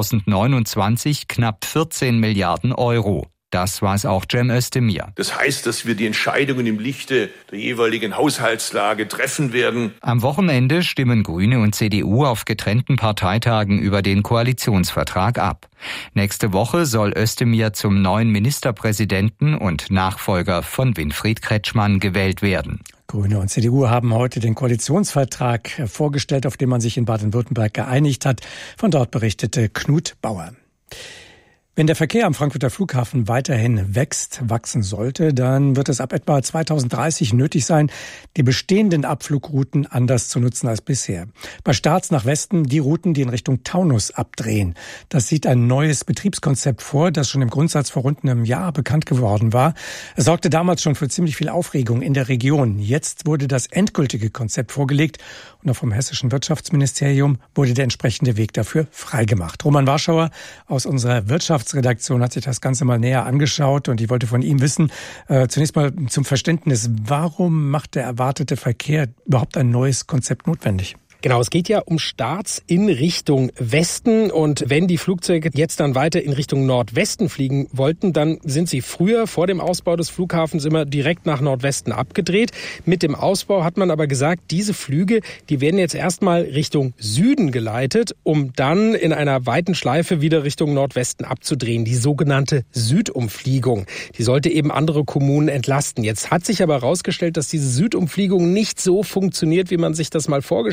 2029 knapp 14 Milliarden Euro. Das weiß auch Cem Özdemir. Das heißt, dass wir die Entscheidungen im Lichte der jeweiligen Haushaltslage treffen werden. Am Wochenende stimmen Grüne und CDU auf getrennten Parteitagen über den Koalitionsvertrag ab. Nächste Woche soll Özdemir zum neuen Ministerpräsidenten und Nachfolger von Winfried Kretschmann gewählt werden. Grüne und CDU haben heute den Koalitionsvertrag vorgestellt, auf den man sich in Baden-Württemberg geeinigt hat. Von dort berichtete Knut Bauer. Wenn der Verkehr am Frankfurter Flughafen weiterhin wachsen sollte, dann wird es ab etwa 2030 nötig sein, die bestehenden Abflugrouten anders zu nutzen als bisher. Bei Starts nach Westen die Routen, die in Richtung Taunus abdrehen. Das sieht ein neues Betriebskonzept vor, das schon im Grundsatz vor rund einem Jahr bekannt geworden war. Es sorgte damals schon für ziemlich viel Aufregung in der Region. Jetzt wurde das endgültige Konzept vorgelegt und auch vom hessischen Wirtschaftsministerium wurde der entsprechende Weg dafür freigemacht. Roman Warschauer aus unserer Wirtschaftsredaktion hat sich das Ganze mal näher angeschaut und ich wollte von ihm wissen, zunächst mal zum Verständnis, warum macht der erwartete Verkehr überhaupt ein neues Konzept notwendig? Genau, es geht ja um Starts in Richtung Westen und wenn die Flugzeuge jetzt dann weiter in Richtung Nordwesten fliegen wollten, dann sind sie früher vor dem Ausbau des Flughafens immer direkt nach Nordwesten abgedreht. Mit dem Ausbau hat man aber gesagt, diese Flüge, die werden jetzt erstmal Richtung Süden geleitet, um dann in einer weiten Schleife wieder Richtung Nordwesten abzudrehen. Die sogenannte Südumfliegung. Die sollte eben andere Kommunen entlasten. Jetzt hat sich aber herausgestellt, dass diese Südumfliegung nicht so funktioniert, wie man sich das mal vorgestellt hat.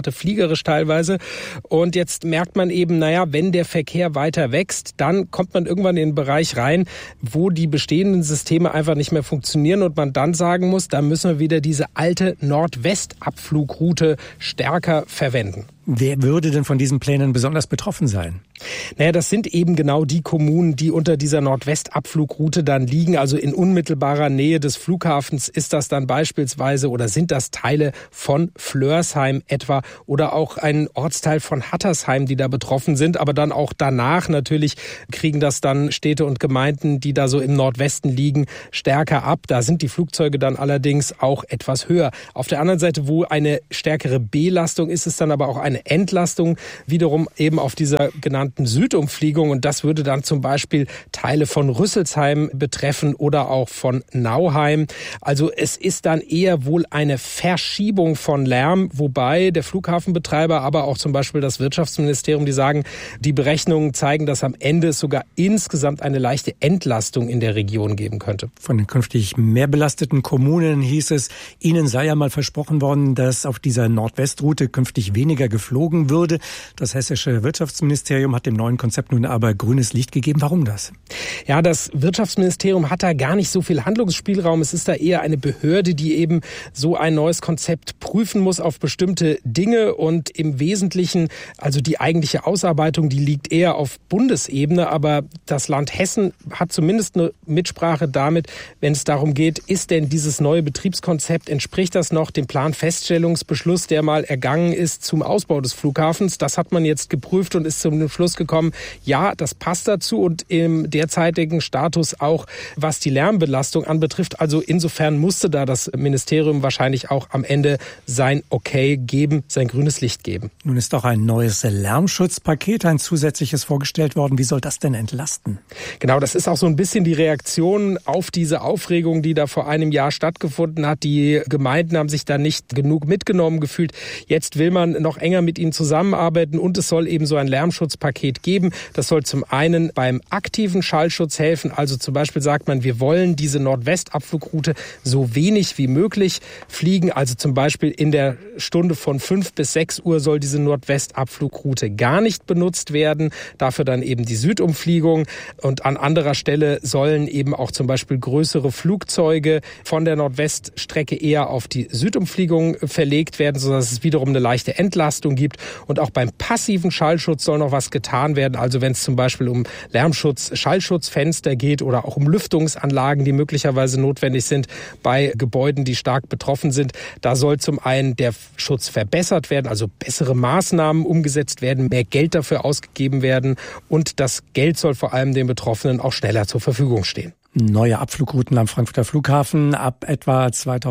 Standorte, fliegerisch teilweise. Und jetzt merkt man eben, wenn der Verkehr weiter wächst, dann kommt man irgendwann in den Bereich rein, wo die bestehenden Systeme einfach nicht mehr funktionieren und man dann sagen muss, da müssen wir wieder diese alte Nordwest-Abflugroute stärker verwenden. Wer würde denn von diesen Plänen besonders betroffen sein? Das sind eben genau die Kommunen, die unter dieser Nordwest-Abflugroute dann liegen. Also in unmittelbarer Nähe des Flughafens ist das dann beispielsweise oder sind das Teile von Flörsheim etwa oder auch ein Ortsteil von Hattersheim, die da betroffen sind. Aber dann auch danach natürlich kriegen das dann Städte und Gemeinden, die da so im Nordwesten liegen, stärker ab. Da sind die Flugzeuge dann allerdings auch etwas höher. Auf der anderen Seite, wo eine stärkere Belastung ist, es dann aber auch eine Entlastung wiederum eben auf dieser genannten Südumfliegung und das würde dann zum Beispiel Teile von Rüsselsheim betreffen oder auch von Nauheim. Also es ist dann eher wohl eine Verschiebung von Lärm, wobei der Flughafenbetreiber, aber auch zum Beispiel das Wirtschaftsministerium, die sagen, die Berechnungen zeigen, dass am Ende es sogar insgesamt eine leichte Entlastung in der Region geben könnte. Von den künftig mehr belasteten Kommunen hieß es, ihnen sei ja mal versprochen worden, dass auf dieser Nordwestroute künftig weniger geflogen würde. Das hessische Wirtschaftsministerium hat dem neuen Konzept nun aber grünes Licht gegeben. Warum das? Ja, das Wirtschaftsministerium hat da gar nicht so viel Handlungsspielraum. Es ist da eher eine Behörde, die eben so ein neues Konzept prüfen muss auf bestimmte Dinge und im Wesentlichen, also die eigentliche Ausarbeitung, die liegt eher auf Bundesebene, aber das Land Hessen hat zumindest eine Mitsprache damit, wenn es darum geht, ist denn dieses neue Betriebskonzept, entspricht das noch dem Planfeststellungsbeschluss, der mal ergangen ist zum Ausbau des Flughafens? Das hat man jetzt geprüft und ist zum Schluss gekommen, ja, das passt dazu und im derzeitigen Status auch, was die Lärmbelastung anbetrifft. Also insofern musste da das Ministerium wahrscheinlich auch am Ende sein Okay geben, sein grünes Licht geben. Nun ist auch ein neues Lärmschutzpaket, ein zusätzliches vorgestellt worden. Wie soll das denn entlasten? Genau, das ist auch so ein bisschen die Reaktion auf diese Aufregung, die da vor einem Jahr stattgefunden hat. Die Gemeinden haben sich da nicht genug mitgenommen gefühlt. Jetzt will man noch enger mit ihnen zusammenarbeiten und es soll eben so ein Lärmschutzpaket geben. Das soll zum einen beim aktiven Schallschutz helfen. Also zum Beispiel sagt man, wir wollen diese Nordwest-Abflugroute so wenig wie möglich fliegen. Also zum Beispiel in der Stunde von 5 bis 6 Uhr soll diese Nordwest-Abflugroute gar nicht benutzt werden. Dafür dann eben die Südumfliegung. Und an anderer Stelle sollen eben auch zum Beispiel größere Flugzeuge von der Nordweststrecke eher auf die Südumfliegung verlegt werden, sodass es wiederum eine leichte Entlastung gibt. Und auch beim passiven Schallschutz soll noch was getan werden. Also wenn es zum Beispiel um Lärmschutz, Schallschutzfenster geht oder auch um Lüftungsanlagen, die möglicherweise notwendig sind bei Gebäuden, die stark betroffen sind, da soll zum einen der Schutz verbessert werden, also bessere Maßnahmen umgesetzt werden, mehr Geld dafür ausgegeben werden und das Geld soll vor allem den Betroffenen auch schneller zur Verfügung stehen. Neue Abflugrouten am Frankfurter Flughafen ab etwa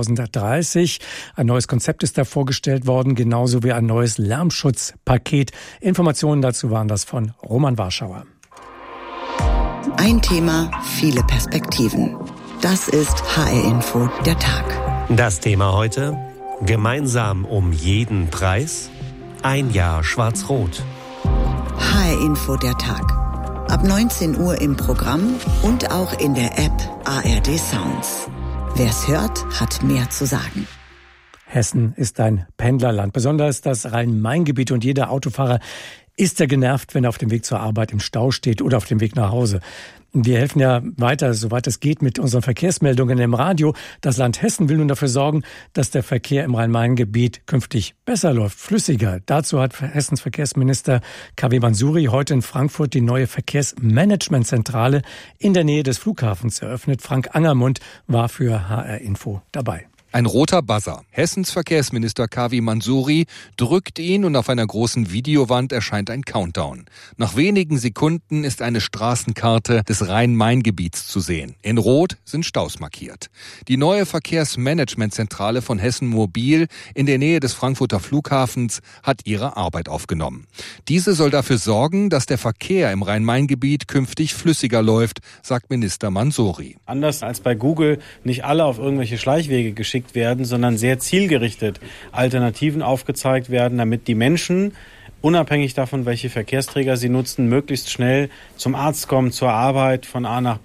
2030. Ein neues Konzept ist da vorgestellt worden, genauso wie ein neues Lärmschutzpaket. Informationen dazu waren das von Roman Warschauer. Ein Thema, viele Perspektiven. Das ist HR Info, der Tag. Das Thema heute: Gemeinsam um jeden Preis. Ein Jahr Schwarz-Rot. HR Info, der Tag. Ab 19 Uhr im Programm und auch in der App ARD Sounds. Wer's hört, hat mehr zu sagen. Hessen ist ein Pendlerland, besonders das Rhein-Main-Gebiet, und jeder Autofahrer ist ja genervt, wenn er auf dem Weg zur Arbeit im Stau steht oder auf dem Weg nach Hause. Wir helfen ja weiter, soweit es geht, mit unseren Verkehrsmeldungen im Radio. Das Land Hessen will nun dafür sorgen, dass der Verkehr im Rhein-Main-Gebiet künftig besser läuft, flüssiger. Dazu hat Hessens Verkehrsminister Kavi Mansuri heute in Frankfurt die neue Verkehrsmanagementzentrale in der Nähe des Flughafens eröffnet. Frank Angermund war für HR Info dabei. Ein roter Buzzer. Hessens Verkehrsminister Kavi Mansuri drückt ihn und auf einer großen Videowand erscheint ein Countdown. Nach wenigen Sekunden ist eine Straßenkarte des Rhein-Main-Gebiets zu sehen. In Rot sind Staus markiert. Die neue Verkehrsmanagementzentrale von Hessen Mobil in der Nähe des Frankfurter Flughafens hat ihre Arbeit aufgenommen. Diese soll dafür sorgen, dass der Verkehr im Rhein-Main-Gebiet künftig flüssiger läuft, sagt Minister Mansuri. Anders als bei Google nicht alle auf irgendwelche Schleichwege geschickt werden, sondern sehr zielgerichtet Alternativen aufgezeigt werden, damit die Menschen, unabhängig davon, welche Verkehrsträger sie nutzen, möglichst schnell zum Arzt kommen, zur Arbeit, von A nach B.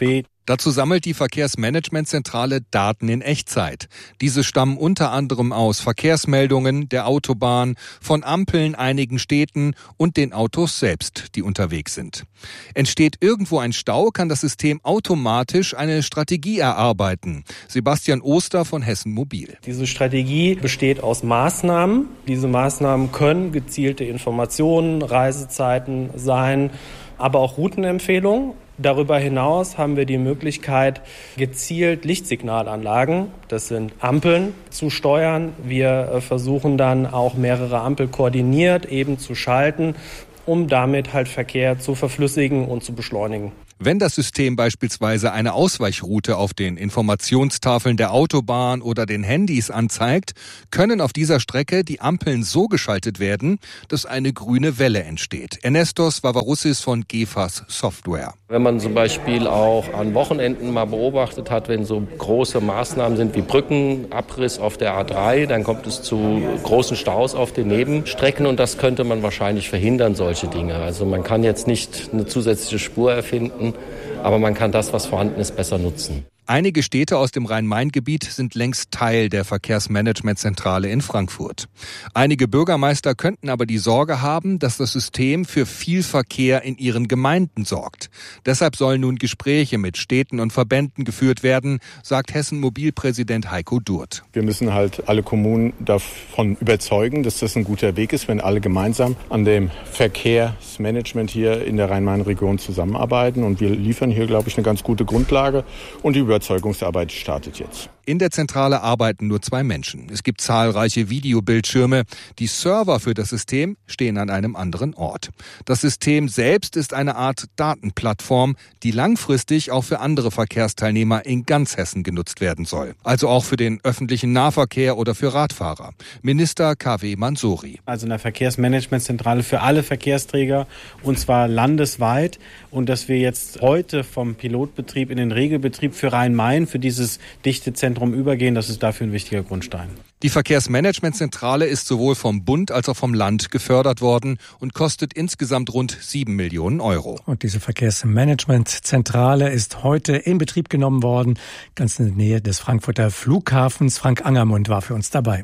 Dazu sammelt die Verkehrsmanagementzentrale Daten in Echtzeit. Diese stammen unter anderem aus Verkehrsmeldungen der Autobahn, von Ampeln einigen Städten und den Autos selbst, die unterwegs sind. Entsteht irgendwo ein Stau, kann das System automatisch eine Strategie erarbeiten. Sebastian Oster von Hessen Mobil. Diese Strategie besteht aus Maßnahmen. Diese Maßnahmen können gezielte Informationen, Reisezeiten sein, aber auch Routenempfehlungen. Darüber hinaus haben wir die Möglichkeit, gezielt Lichtsignalanlagen, das sind Ampeln, zu steuern. Wir versuchen dann auch mehrere Ampeln koordiniert eben zu schalten, um damit halt Verkehr zu verflüssigen und zu beschleunigen. Wenn das System beispielsweise eine Ausweichroute auf den Informationstafeln der Autobahn oder den Handys anzeigt, können auf dieser Strecke die Ampeln so geschaltet werden, dass eine grüne Welle entsteht. Ernestos Vavaroussis von GEFAS Software. Wenn man zum Beispiel auch an Wochenenden mal beobachtet hat, wenn so große Maßnahmen sind wie Brückenabriss auf der A3, dann kommt es zu großen Staus auf den Nebenstrecken und das könnte man wahrscheinlich verhindern, solche Dinge. Also man kann jetzt nicht eine zusätzliche Spur erfinden, aber man kann das, was vorhanden ist, besser nutzen. Einige Städte aus dem Rhein-Main-Gebiet sind längst Teil der Verkehrsmanagementzentrale in Frankfurt. Einige Bürgermeister könnten aber die Sorge haben, dass das System für viel Verkehr in ihren Gemeinden sorgt. Deshalb sollen nun Gespräche mit Städten und Verbänden geführt werden, sagt Hessen-Mobil-Präsident Heiko Durt. Wir müssen halt alle Kommunen davon überzeugen, dass das ein guter Weg ist, wenn alle gemeinsam an dem Verkehrsmanagement hier in der Rhein-Main-Region zusammenarbeiten. Und wir liefern hier, glaube ich, eine ganz gute Grundlage und die Überzeugungsarbeit startet jetzt. In der Zentrale arbeiten nur 2 Menschen. Es gibt zahlreiche Videobildschirme. Die Server für das System stehen an einem anderen Ort. Das System selbst ist eine Art Datenplattform, die langfristig auch für andere Verkehrsteilnehmer in ganz Hessen genutzt werden soll. Also auch für den öffentlichen Nahverkehr oder für Radfahrer. Minister KW Mansouri. Also eine Verkehrsmanagementzentrale für alle Verkehrsträger und zwar landesweit. Und dass wir jetzt heute vom Pilotbetrieb in den Regelbetrieb für Rhein-Main, für dieses dichte Zentrum übergehen, das ist dafür ein wichtiger Grundstein. Die Verkehrsmanagementzentrale ist sowohl vom Bund als auch vom Land gefördert worden und kostet insgesamt rund 7 Millionen Euro. Und diese Verkehrsmanagementzentrale ist heute in Betrieb genommen worden, ganz in der Nähe des Frankfurter Flughafens. Frank Angermund war für uns dabei.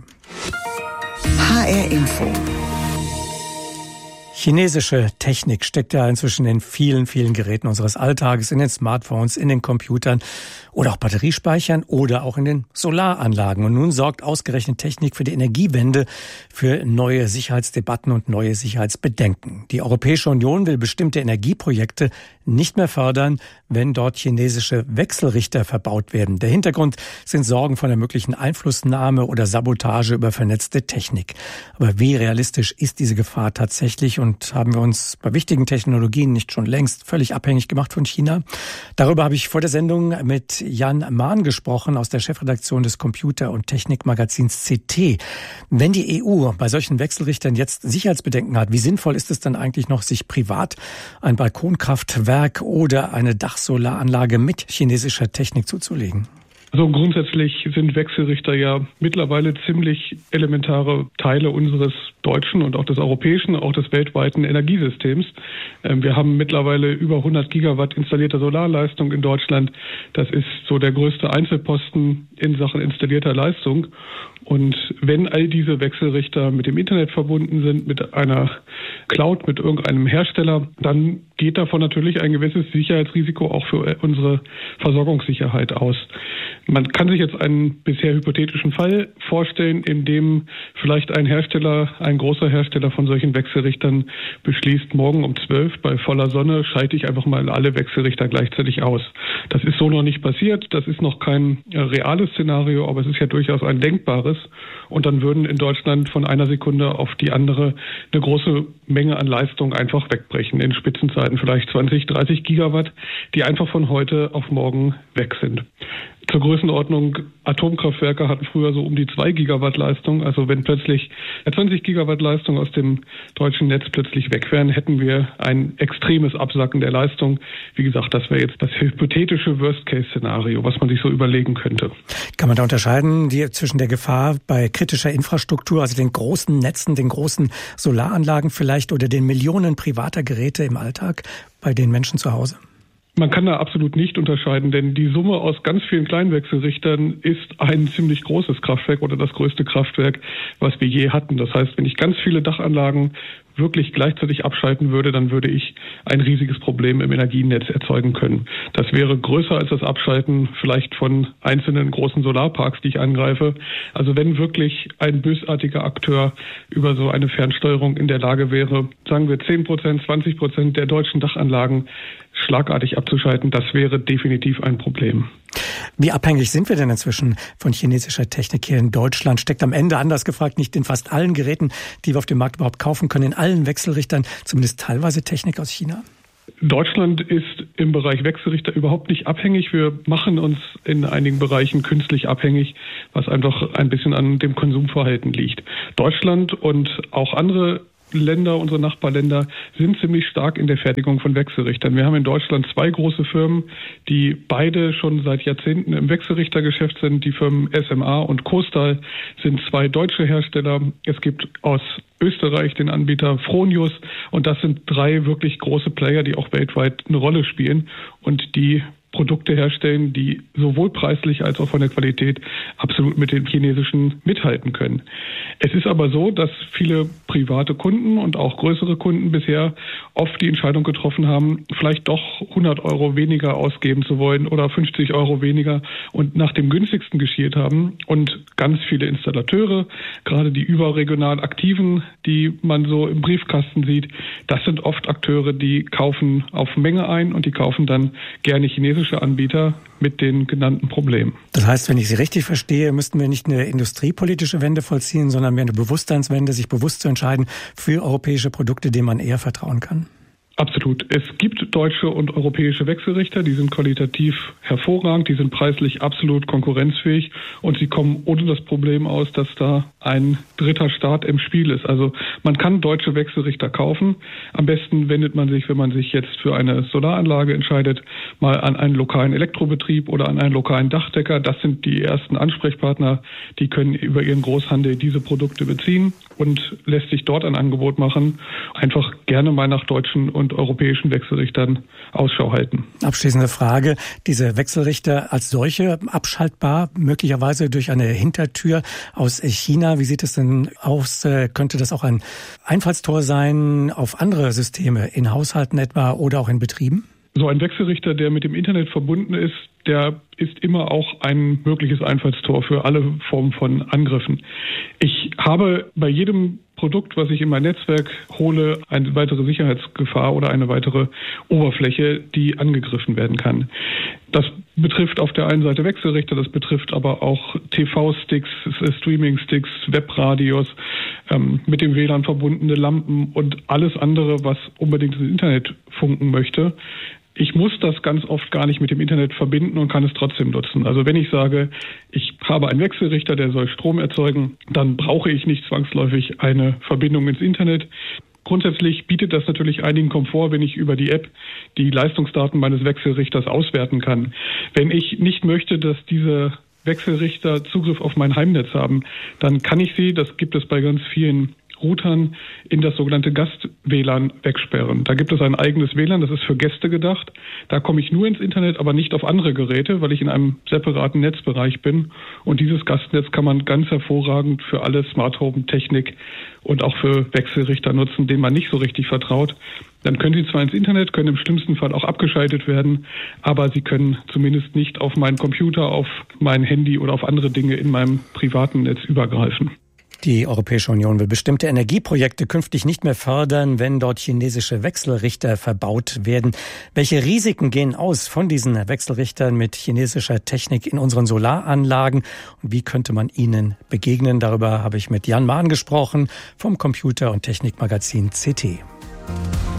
HR Info. Chinesische Technik steckt ja inzwischen in vielen, vielen Geräten unseres Alltages, in den Smartphones, in den Computern oder auch Batteriespeichern oder auch in den Solaranlagen. Und nun sorgt ausgerechnet Technik für die Energiewende für neue Sicherheitsdebatten und neue Sicherheitsbedenken. Die Europäische Union will bestimmte Energieprojekte nicht mehr fördern, wenn dort chinesische Wechselrichter verbaut werden. Der Hintergrund sind Sorgen von der möglichen Einflussnahme oder Sabotage über vernetzte Technik. Aber wie realistisch ist diese Gefahr tatsächlich und haben wir uns bei wichtigen Technologien nicht schon längst völlig abhängig gemacht von China? Darüber habe ich vor der Sendung mit Jan Mahn gesprochen aus der Chefredaktion des Computer- und Technikmagazins CT. Wenn die EU bei solchen Wechselrichtern jetzt Sicherheitsbedenken hat, wie sinnvoll ist es dann eigentlich noch, sich privat ein Balkonkraftwerk oder eine Dachsolaranlage mit chinesischer Technik zuzulegen? Also grundsätzlich sind Wechselrichter ja mittlerweile ziemlich elementare Teile unseres deutschen und auch des europäischen, auch des weltweiten Energiesystems. Wir haben mittlerweile über 100 Gigawatt installierte Solarleistung in Deutschland. Das ist so der größte Einzelposten in Sachen installierter Leistung. Und wenn all diese Wechselrichter mit dem Internet verbunden sind, mit einer Cloud, mit irgendeinem Hersteller, dann geht davon natürlich ein gewisses Sicherheitsrisiko auch für unsere Versorgungssicherheit aus. Man kann sich jetzt einen bisher hypothetischen Fall vorstellen, in dem vielleicht ein großer Hersteller von solchen Wechselrichtern beschließt, morgen um 12 bei voller Sonne schalte ich einfach mal alle Wechselrichter gleichzeitig aus. Das ist so noch nicht passiert, das ist noch kein reales Szenario, aber es ist ja durchaus ein denkbares. Und dann würden in Deutschland von einer Sekunde auf die andere eine große Menge an Leistung einfach wegbrechen. In Spitzenzeiten vielleicht 20, 30 Gigawatt, die einfach von heute auf morgen weg sind. Zur Größenordnung, Atomkraftwerke hatten früher so um die 2 Gigawatt Leistung. Also wenn plötzlich 20 Gigawatt Leistung aus dem deutschen Netz plötzlich weg wären, hätten wir ein extremes Absacken der Leistung. Wie gesagt, das wäre jetzt das hypothetische Worst-Case-Szenario, was man sich so überlegen könnte. Kann man da unterscheiden zwischen der Gefahr bei kritischer Infrastruktur, also den großen Netzen, den großen Solaranlagen vielleicht oder den Millionen privater Geräte im Alltag bei den Menschen zu Hause? Man kann da absolut nicht unterscheiden, denn die Summe aus ganz vielen kleinen Wechselrichtern ist ein ziemlich großes Kraftwerk oder das größte Kraftwerk, was wir je hatten. Das heißt, wenn ich ganz viele Dachanlagen wirklich gleichzeitig abschalten würde, dann würde ich ein riesiges Problem im Energienetz erzeugen können. Das wäre größer als das Abschalten vielleicht von einzelnen großen Solarparks, die ich angreife. Also wenn wirklich ein bösartiger Akteur über so eine Fernsteuerung in der Lage wäre, sagen wir 10%, 20% der deutschen Dachanlagen schlagartig abzuschalten, das wäre definitiv ein Problem. Wie abhängig sind wir denn inzwischen von chinesischer Technik hier in Deutschland? Steckt am Ende, anders gefragt, nicht in fast allen Geräten, die wir auf dem Markt überhaupt kaufen können, in allen Wechselrichtern zumindest teilweise Technik aus China? Deutschland ist im Bereich Wechselrichter überhaupt nicht abhängig. Wir machen uns in einigen Bereichen künstlich abhängig, was einfach ein bisschen an dem Konsumverhalten liegt. Deutschland und auch andere Länder, unsere Nachbarländer, sind ziemlich stark in der Fertigung von Wechselrichtern. Wir haben in Deutschland 2 große Firmen, die beide schon seit Jahrzehnten im Wechselrichtergeschäft sind. Die Firmen SMA und Kostal sind 2 deutsche Hersteller. Es gibt aus Österreich den Anbieter Fronius und das sind 3 wirklich große Player, die auch weltweit eine Rolle spielen und die Produkte herstellen, die sowohl preislich als auch von der Qualität absolut mit den chinesischen mithalten können. Es ist aber so, dass viele private Kunden und auch größere Kunden bisher oft die Entscheidung getroffen haben, vielleicht doch 100 Euro weniger ausgeben zu wollen oder 50 Euro weniger und nach dem günstigsten geschielt haben. Und ganz viele Installateure, gerade die überregional Aktiven, die man so im Briefkasten sieht, das sind oft Akteure, die kaufen auf Menge ein und die kaufen dann gerne chinesische Anbieter mit den genannten Problemen. Das heißt, wenn ich Sie richtig verstehe, müssten wir nicht eine industriepolitische Wende vollziehen, sondern mehr eine Bewusstseinswende, sich bewusst zu entscheiden für europäische Produkte, denen man eher vertrauen kann. Absolut. Es gibt deutsche und europäische Wechselrichter, die sind qualitativ hervorragend, die sind preislich absolut konkurrenzfähig und sie kommen ohne das Problem aus, dass da ein dritter Staat im Spiel ist. Also man kann deutsche Wechselrichter kaufen. Am besten wendet man sich, wenn man sich jetzt für eine Solaranlage entscheidet, mal an einen lokalen Elektrobetrieb oder an einen lokalen Dachdecker. Das sind die ersten Ansprechpartner, die können über ihren Großhandel diese Produkte beziehen und lässt sich dort ein Angebot machen. Einfach gerne mal nach deutschen und europäischen Wechselrichtern Ausschau halten. Abschließende Frage. Diese Wechselrichter als solche abschaltbar, möglicherweise durch eine Hintertür aus China. Wie sieht es denn aus? Könnte das auch ein Einfallstor sein auf andere Systeme, in Haushalten etwa oder auch in Betrieben? So ein Wechselrichter, der mit dem Internet verbunden ist, der ist immer auch ein mögliches Einfallstor für alle Formen von Angriffen. Ich habe bei jedem Produkt, was ich in mein Netzwerk hole, eine weitere Sicherheitsgefahr oder eine weitere Oberfläche, die angegriffen werden kann. Das betrifft auf der einen Seite Wechselrichter, das betrifft aber auch TV-Sticks, Streaming-Sticks, Webradios, mit dem WLAN verbundene Lampen und alles andere, was unbedingt ins Internet funken möchte. Ich muss das ganz oft gar nicht mit dem Internet verbinden und kann es trotzdem nutzen. Also wenn ich sage, ich habe einen Wechselrichter, der soll Strom erzeugen, dann brauche ich nicht zwangsläufig eine Verbindung ins Internet. Grundsätzlich bietet das natürlich einigen Komfort, wenn ich über die App die Leistungsdaten meines Wechselrichters auswerten kann. Wenn ich nicht möchte, dass diese Wechselrichter Zugriff auf mein Heimnetz haben, dann kann ich sie, das gibt es bei ganz vielen Routern, in das sogenannte Gast-WLAN wegsperren. Da gibt es ein eigenes WLAN, das ist für Gäste gedacht. Da komme ich nur ins Internet, aber nicht auf andere Geräte, weil ich in einem separaten Netzbereich bin. Und dieses Gastnetz kann man ganz hervorragend für alle Smart Home Technik und auch für Wechselrichter nutzen, denen man nicht so richtig vertraut. Dann können sie zwar ins Internet, können im schlimmsten Fall auch abgeschaltet werden, aber sie können zumindest nicht auf meinen Computer, auf mein Handy oder auf andere Dinge in meinem privaten Netz übergreifen. Die Europäische Union will bestimmte Energieprojekte künftig nicht mehr fördern, wenn dort chinesische Wechselrichter verbaut werden. Welche Risiken gehen aus von diesen Wechselrichtern mit chinesischer Technik in unseren Solaranlagen und wie könnte man ihnen begegnen? Darüber habe ich mit Jan Mahn gesprochen vom Computer- und Technikmagazin CT.